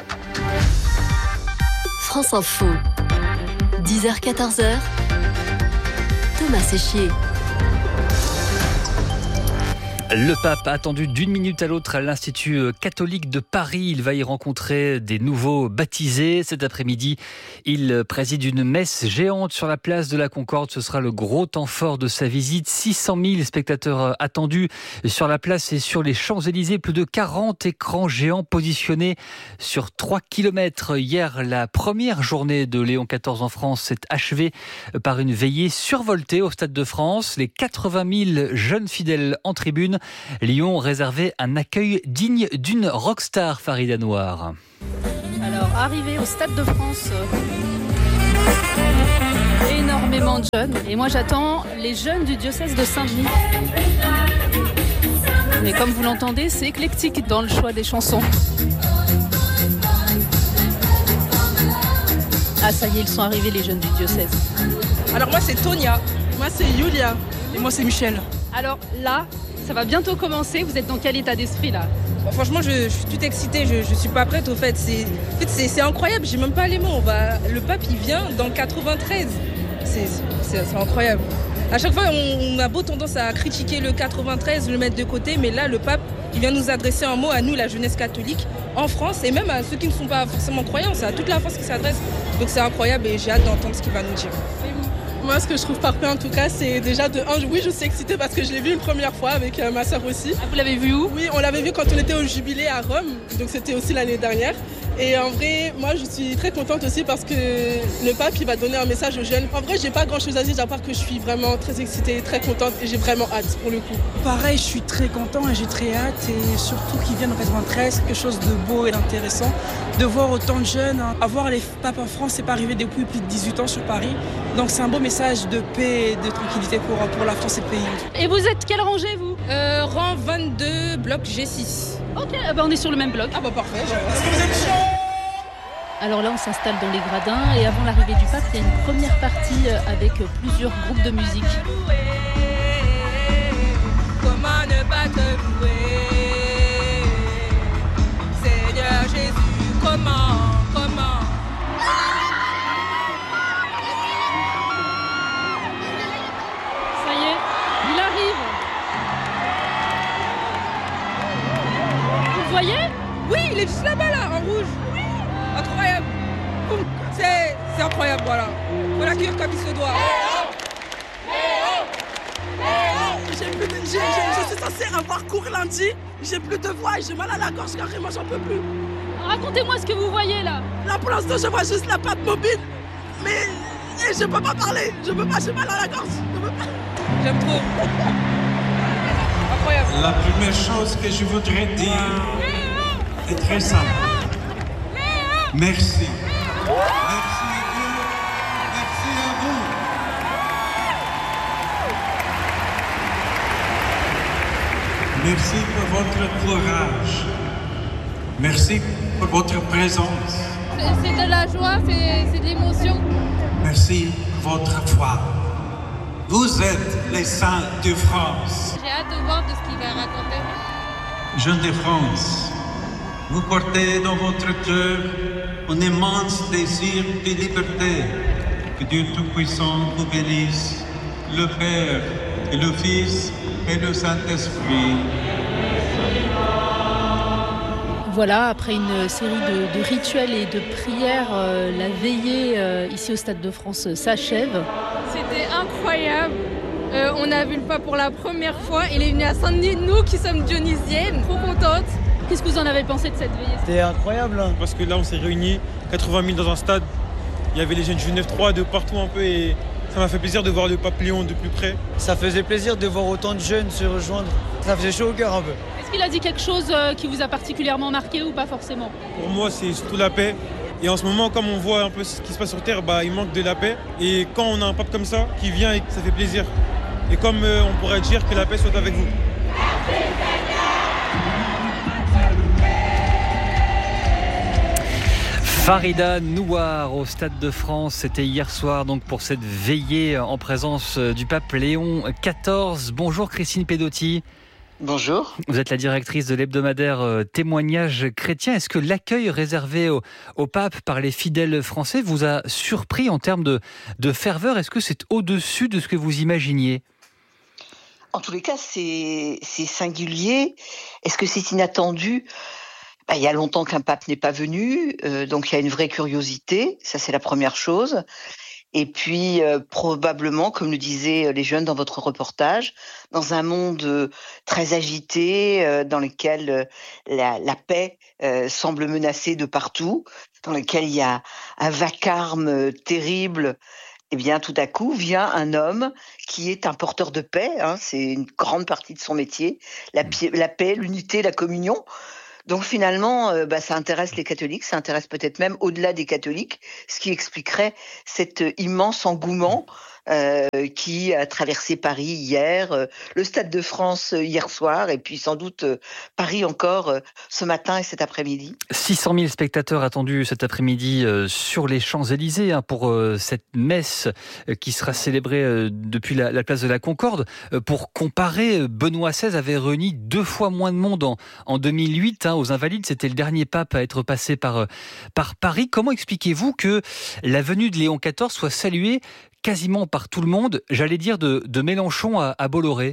Speaker 7: France Info, dix heures quatorze heures, Thomas Séchier.
Speaker 9: Le pape attendu d'une minute à l'autre à l'Institut catholique de Paris. Il va y rencontrer des nouveaux baptisés. Cet après-midi, il préside une messe géante sur la place de la Concorde. Ce sera le gros temps fort de sa visite. six cent mille spectateurs attendus sur la place et sur les Champs-Élysées. Plus de quarante écrans géants positionnés sur trois kilomètres. Hier, la première journée de Léon quatorze en France s'est achevée par une veillée survoltée au Stade de France. Les quatre-vingt mille jeunes fidèles en tribune. Lyon réservait un accueil digne d'une rockstar, Farida Noir.
Speaker 3: Alors, arrivé au Stade de France, énormément de jeunes. Et moi, j'attends les jeunes du diocèse de Saint-Denis. Mais comme vous l'entendez, c'est éclectique dans le choix des chansons. Ah, ça y est, ils sont arrivés, les jeunes du diocèse.
Speaker 1: Alors moi, c'est Tonia. Moi, c'est Yulia. Et moi, c'est Michel.
Speaker 3: Alors là, ça va bientôt commencer. Vous êtes dans quel état d'esprit là ?
Speaker 1: Bon, franchement, je, je suis toute excitée. Je, je suis pas prête au fait. C'est, en fait, c'est, c'est incroyable. J'ai même pas les mots. On va, le pape, il vient dans le quatre-vingt-treize. C'est, c'est, c'est incroyable. À chaque fois, on, on a beau tendance à critiquer le quatre-vingt-treize, le mettre de côté, mais là, le pape, il vient nous adresser un mot à nous, la jeunesse catholique, en France, et même à ceux qui ne sont pas forcément croyants. C'est à toute la France qui s'adresse. Donc c'est incroyable et j'ai hâte d'entendre ce qu'il va nous dire. Moi, ce que je trouve parfait en tout cas, c'est déjà de un, oui, je suis excitée parce que je l'ai vu une première fois avec euh, ma soeur aussi.
Speaker 3: Ah, vous l'avez vu où ?
Speaker 1: Oui, on l'avait vu quand on était au jubilé à Rome, donc c'était aussi l'année dernière. Et en vrai, moi, je suis très contente aussi parce que le pape, il va donner un message aux jeunes. En vrai, j'ai pas grand-chose à dire, à part que je suis vraiment très excitée, très contente et j'ai vraiment hâte pour le coup.
Speaker 19: Pareil, je suis très content et j'ai très hâte et surtout qu'il vienne en quatre-vingt-treize, quelque chose de beau et d'intéressant. De voir autant de jeunes, avoir les papes en France, c'est pas arrivé depuis plus de dix-huit ans sur Paris. Donc c'est un beau message de paix et de tranquillité pour, pour la France et le pays.
Speaker 3: Et vous êtes quelle rangée, vous ?
Speaker 1: euh, Rang vingt-deux, bloc G six.
Speaker 3: Ok, bah on est sur le même bloc.
Speaker 1: Ah bah parfait. Est-ce que vous êtes chaud ?
Speaker 3: Alors là, on s'installe dans les gradins et avant l'arrivée du pape, il y a une première partie avec plusieurs groupes de musique.
Speaker 1: Comment ne pas te louer, Seigneur Jésus, comment, comment.
Speaker 3: Ça y est, il arrive. Vous le voyez ?
Speaker 1: Oui, il est juste là-bas, là, en rouge. Oui. Incroyable. C'est, c'est incroyable, voilà. Faut l'accueillir comme il se doit.
Speaker 19: J'ai plus de, j'ai, j'ai, je suis censée avoir cours lundi. J'ai plus de voix et j'ai mal à la gorge carrément, j'en peux plus.
Speaker 3: Racontez-moi ce que vous voyez là.
Speaker 19: Là, pour l'instant, je vois juste la pape mobile. Mais et je peux pas parler. Je peux pas, j'ai mal à la gorge. Je peux pas.
Speaker 1: J'aime trop. Incroyable.
Speaker 10: La première chose que je voudrais dire est très simple. Merci. Merci à Dieu. Merci à vous. Merci pour votre courage. Merci pour votre présence.
Speaker 3: C'est de la joie, c'est, c'est de l'émotion.
Speaker 10: Merci pour votre foi. Vous êtes les saints de France.
Speaker 3: J'ai hâte de voir de ce qu'il va raconter.
Speaker 10: Jeunes de France, vous portez dans votre cœur un immense désir de liberté. Que Dieu Tout-Puissant vous bénisse, le Père et le Fils et le Saint-Esprit.
Speaker 3: Voilà, après une série de, de rituels et de prières, euh, la veillée euh, ici au Stade de France euh, s'achève.
Speaker 1: C'était incroyable. Euh, on a vu le pape pour la première fois. Il est venu à Saint-Denis, nous qui sommes dionysiennes, trop contentes.
Speaker 3: Qu'est-ce que vous en avez pensé de cette veillée ?
Speaker 20: C'était incroyable. Hein.
Speaker 21: Parce que là, on s'est réunis, quatre-vingt mille dans un stade. Il y avait les jeunes du neuf trois de partout un peu et ça m'a fait plaisir de voir le pape Léon de plus près.
Speaker 20: Ça faisait plaisir de voir autant de jeunes se rejoindre. Ça faisait chaud au cœur un peu.
Speaker 3: Est-ce qu'il a dit quelque chose qui vous a particulièrement marqué ou pas forcément ?
Speaker 21: Pour moi, c'est surtout la paix. Et en ce moment, comme on voit un peu ce qui se passe sur Terre, bah, il manque de la paix. Et quand on a un pape comme ça qui vient, et ça fait plaisir. Et comme euh, on pourrait dire que la paix soit avec vous.
Speaker 9: Farida Noir au Stade de France, c'était hier soir donc pour cette veillée en présence du pape Léon quatorze. Bonjour Christine Pedotti.
Speaker 22: Bonjour.
Speaker 9: Vous êtes la directrice de l'hebdomadaire Témoignages chrétiens. Est-ce que l'accueil réservé au, au pape par les fidèles français vous a surpris en termes de, de ferveur ? Est-ce que c'est au-dessus de ce que vous imaginiez ?
Speaker 2: En tous les cas, c'est, c'est singulier. Est-ce que c'est inattendu ? Ben, il y a longtemps qu'un pape n'est pas venu, euh, donc il y a une vraie curiosité, ça c'est la première chose. Et puis, euh, probablement, comme le disaient les jeunes dans votre reportage, dans un monde euh, très agité, euh, dans lequel euh, la, la paix euh, semble menacée de partout, dans lequel il y a un vacarme euh, terrible, eh bien, tout à coup, vient un homme qui est un porteur de paix, hein, c'est une grande partie de son métier, la, pi- la paix, l'unité, la communion. Donc finalement, euh, bah, ça intéresse les catholiques, ça intéresse peut-être même au-delà des catholiques, ce qui expliquerait cet immense engouement euh, qui a traversé Paris hier, euh, le Stade de France euh, hier soir, et puis sans doute euh, Paris encore euh, ce matin et cet après-midi.
Speaker 9: six cent mille spectateurs attendus cet après-midi euh, sur les Champs-Élysées hein, pour euh, cette messe euh, qui sera célébrée euh, depuis la, la place de la Concorde. Euh, pour comparer, Benoît seize avait réuni deux fois moins de monde en, en deux mille huit hein, aux Invalides. C'était le dernier pape à être passé par, par Paris. Comment expliquez-vous que la venue de Léon quatorze soit saluée quasiment par tout le monde, j'allais dire de, de Mélenchon à, à Bolloré?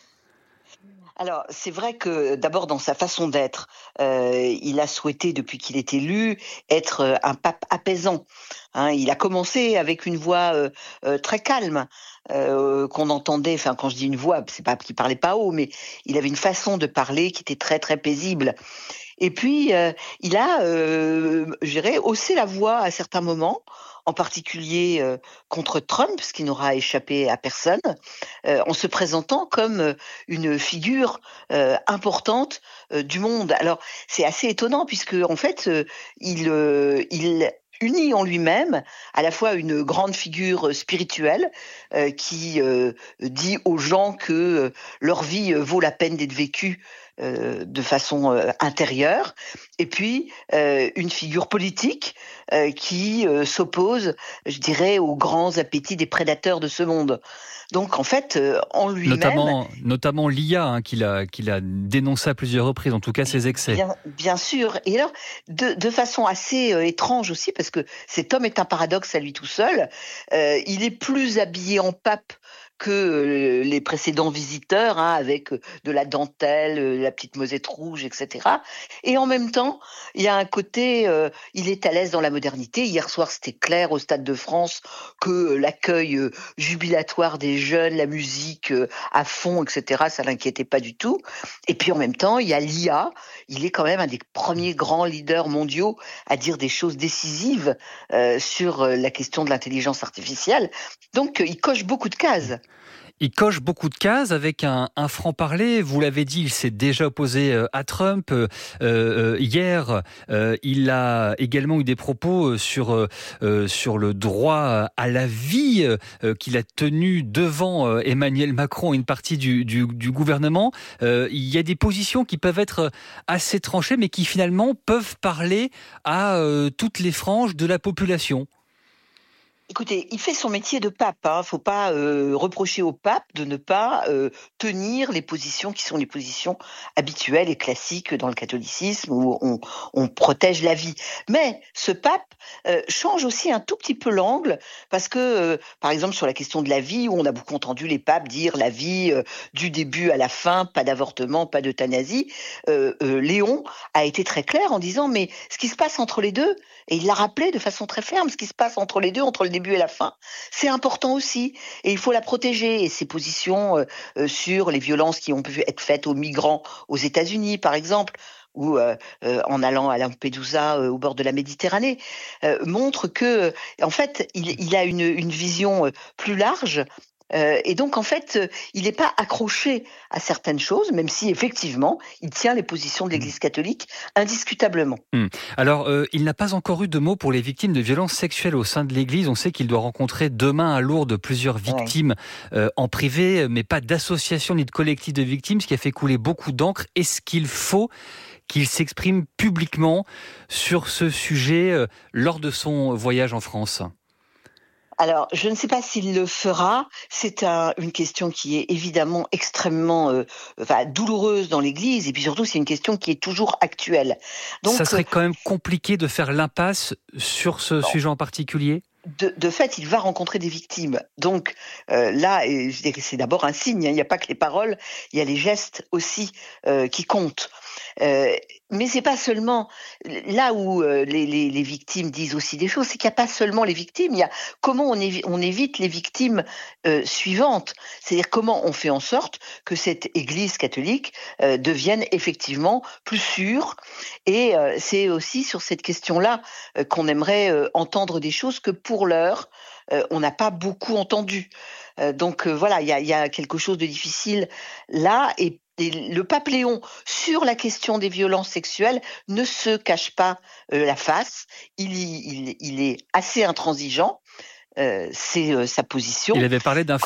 Speaker 2: Alors, c'est vrai que d'abord dans sa façon d'être, euh, il a souhaité, depuis qu'il est élu, être un pape apaisant. Hein, il a commencé avec une voix euh, euh, très calme, euh, qu'on entendait, enfin quand je dis une voix, c'est pas qu'il parlait pas haut, mais il avait une façon de parler qui était très très paisible. Et puis, euh, il a, euh, je dirais, haussé la voix à certains moments, en particulier euh, contre Trump, ce qui n'aura échappé à personne, euh, en se présentant comme euh, une figure euh, importante euh, du monde. Alors, c'est assez étonnant, puisque en fait, euh, il, euh, il unit en lui-même à la fois une grande figure spirituelle euh, qui euh, dit aux gens que euh, leur vie euh, vaut la peine d'être vécue euh, de façon euh, intérieure, et puis euh, une figure politique euh, qui euh, s'oppose, je dirais, aux grands appétits des prédateurs de ce monde. Donc en fait, euh, en lui-même...
Speaker 9: Notamment, notamment l'I A, hein, qu'il a, qu'il a dénoncé à plusieurs reprises, en tout cas ses excès.
Speaker 2: Bien, bien sûr. Et alors, de, de façon assez euh, étrange aussi, parce que cet homme est un paradoxe à lui tout seul, euh, il est plus habillé en pape que euh, les précédents visiteurs, hein, avec euh, de la dentelle, euh, la petite mosette rouge, et cetera. Et en même temps, il y a un côté, euh, il est à l'aise dans la modernité. Hier soir, c'était clair au Stade de France que euh, l'accueil euh, jubilatoire des jeunes, la musique euh, à fond, et cetera, ça l'inquiétait pas du tout. Et puis en même temps, il y a l'I A. Il est quand même un des premiers grands leaders mondiaux à dire des choses décisives euh, sur euh, la question de l'intelligence artificielle. Donc, euh, il coche beaucoup de cases.
Speaker 9: Il coche beaucoup de cases avec un, un franc-parler. Vous l'avez dit, il s'est déjà opposé à Trump. Euh, euh, hier, euh, il a également eu des propos sur, euh, sur le droit à la vie euh, qu'il a tenu devant euh, Emmanuel Macron et une partie du, du, du gouvernement. Euh, il y a des positions qui peuvent être assez tranchées, mais qui finalement peuvent parler à euh, toutes les franges de la population.
Speaker 2: Écoutez, il fait son métier de pape. Il hein. ne faut pas euh, reprocher au pape de ne pas euh, tenir les positions qui sont les positions habituelles et classiques dans le catholicisme où on, on protège la vie. Mais ce pape euh, change aussi un tout petit peu l'angle parce que, euh, par exemple, sur la question de la vie, où on a beaucoup entendu les papes dire la vie euh, du début à la fin, pas d'avortement, pas d'euthanasie, euh, euh, Léon a été très clair en disant mais ce qui se passe entre les deux, et il l'a rappelé de façon très ferme, ce qui se passe entre les deux, entre le début et la fin, c'est important aussi. Et il faut la protéger. Et ses positions euh, euh, sur les violences qui ont pu être faites aux migrants aux États-Unis, par exemple, ou euh, euh, en allant à Lampedusa, euh, au bord de la Méditerranée, euh, montrent que, euh, en fait, il, il a une, une vision euh, plus large. Euh, et donc, en fait, euh, il n'est pas accroché à certaines choses, même si, effectivement, il tient les positions de l'Église catholique indiscutablement.
Speaker 9: Mmh. Alors, euh, il n'a pas encore eu de mots pour les victimes de violences sexuelles au sein de l'Église. On sait qu'il doit rencontrer demain à Lourdes plusieurs victimes ouais. euh, en privé, mais pas d'association ni de collectif de victimes, ce qui a fait couler beaucoup d'encre. Est-ce qu'il faut qu'il s'exprime publiquement sur ce sujet euh, lors de son voyage en France ?
Speaker 2: Alors, je ne sais pas s'il le fera. C'est un, une question qui est évidemment extrêmement euh, enfin, douloureuse dans l'Église, et puis surtout, c'est une question qui est toujours actuelle.
Speaker 9: Donc, ça serait quand même compliqué de faire l'impasse sur ce non. sujet en particulier ?
Speaker 2: de, de fait, il va rencontrer des victimes. Donc euh, là, et je dirais, c'est d'abord un signe. Hein. Il n'y a pas que les paroles, il y a les gestes aussi euh, qui comptent. Euh, mais c'est pas seulement là où euh, les, les, les victimes disent aussi des choses, c'est qu'il n'y a pas seulement les victimes, il y a comment on, évi- on évite les victimes euh, suivantes, c'est-à-dire comment on fait en sorte que cette Église catholique euh, devienne effectivement plus sûre. Et euh, c'est aussi sur cette question-là euh, qu'on aimerait euh, entendre des choses que pour l'heure euh, on n'a pas beaucoup entendu. Euh, donc euh, voilà, il y a, y a quelque chose de difficile là. Et Et le pape Léon, sur la question des violences sexuelles, ne se cache pas euh, la face. Il, il, il est assez intransigeant. Euh, c'est euh, sa position.
Speaker 9: Il avait parlé d'un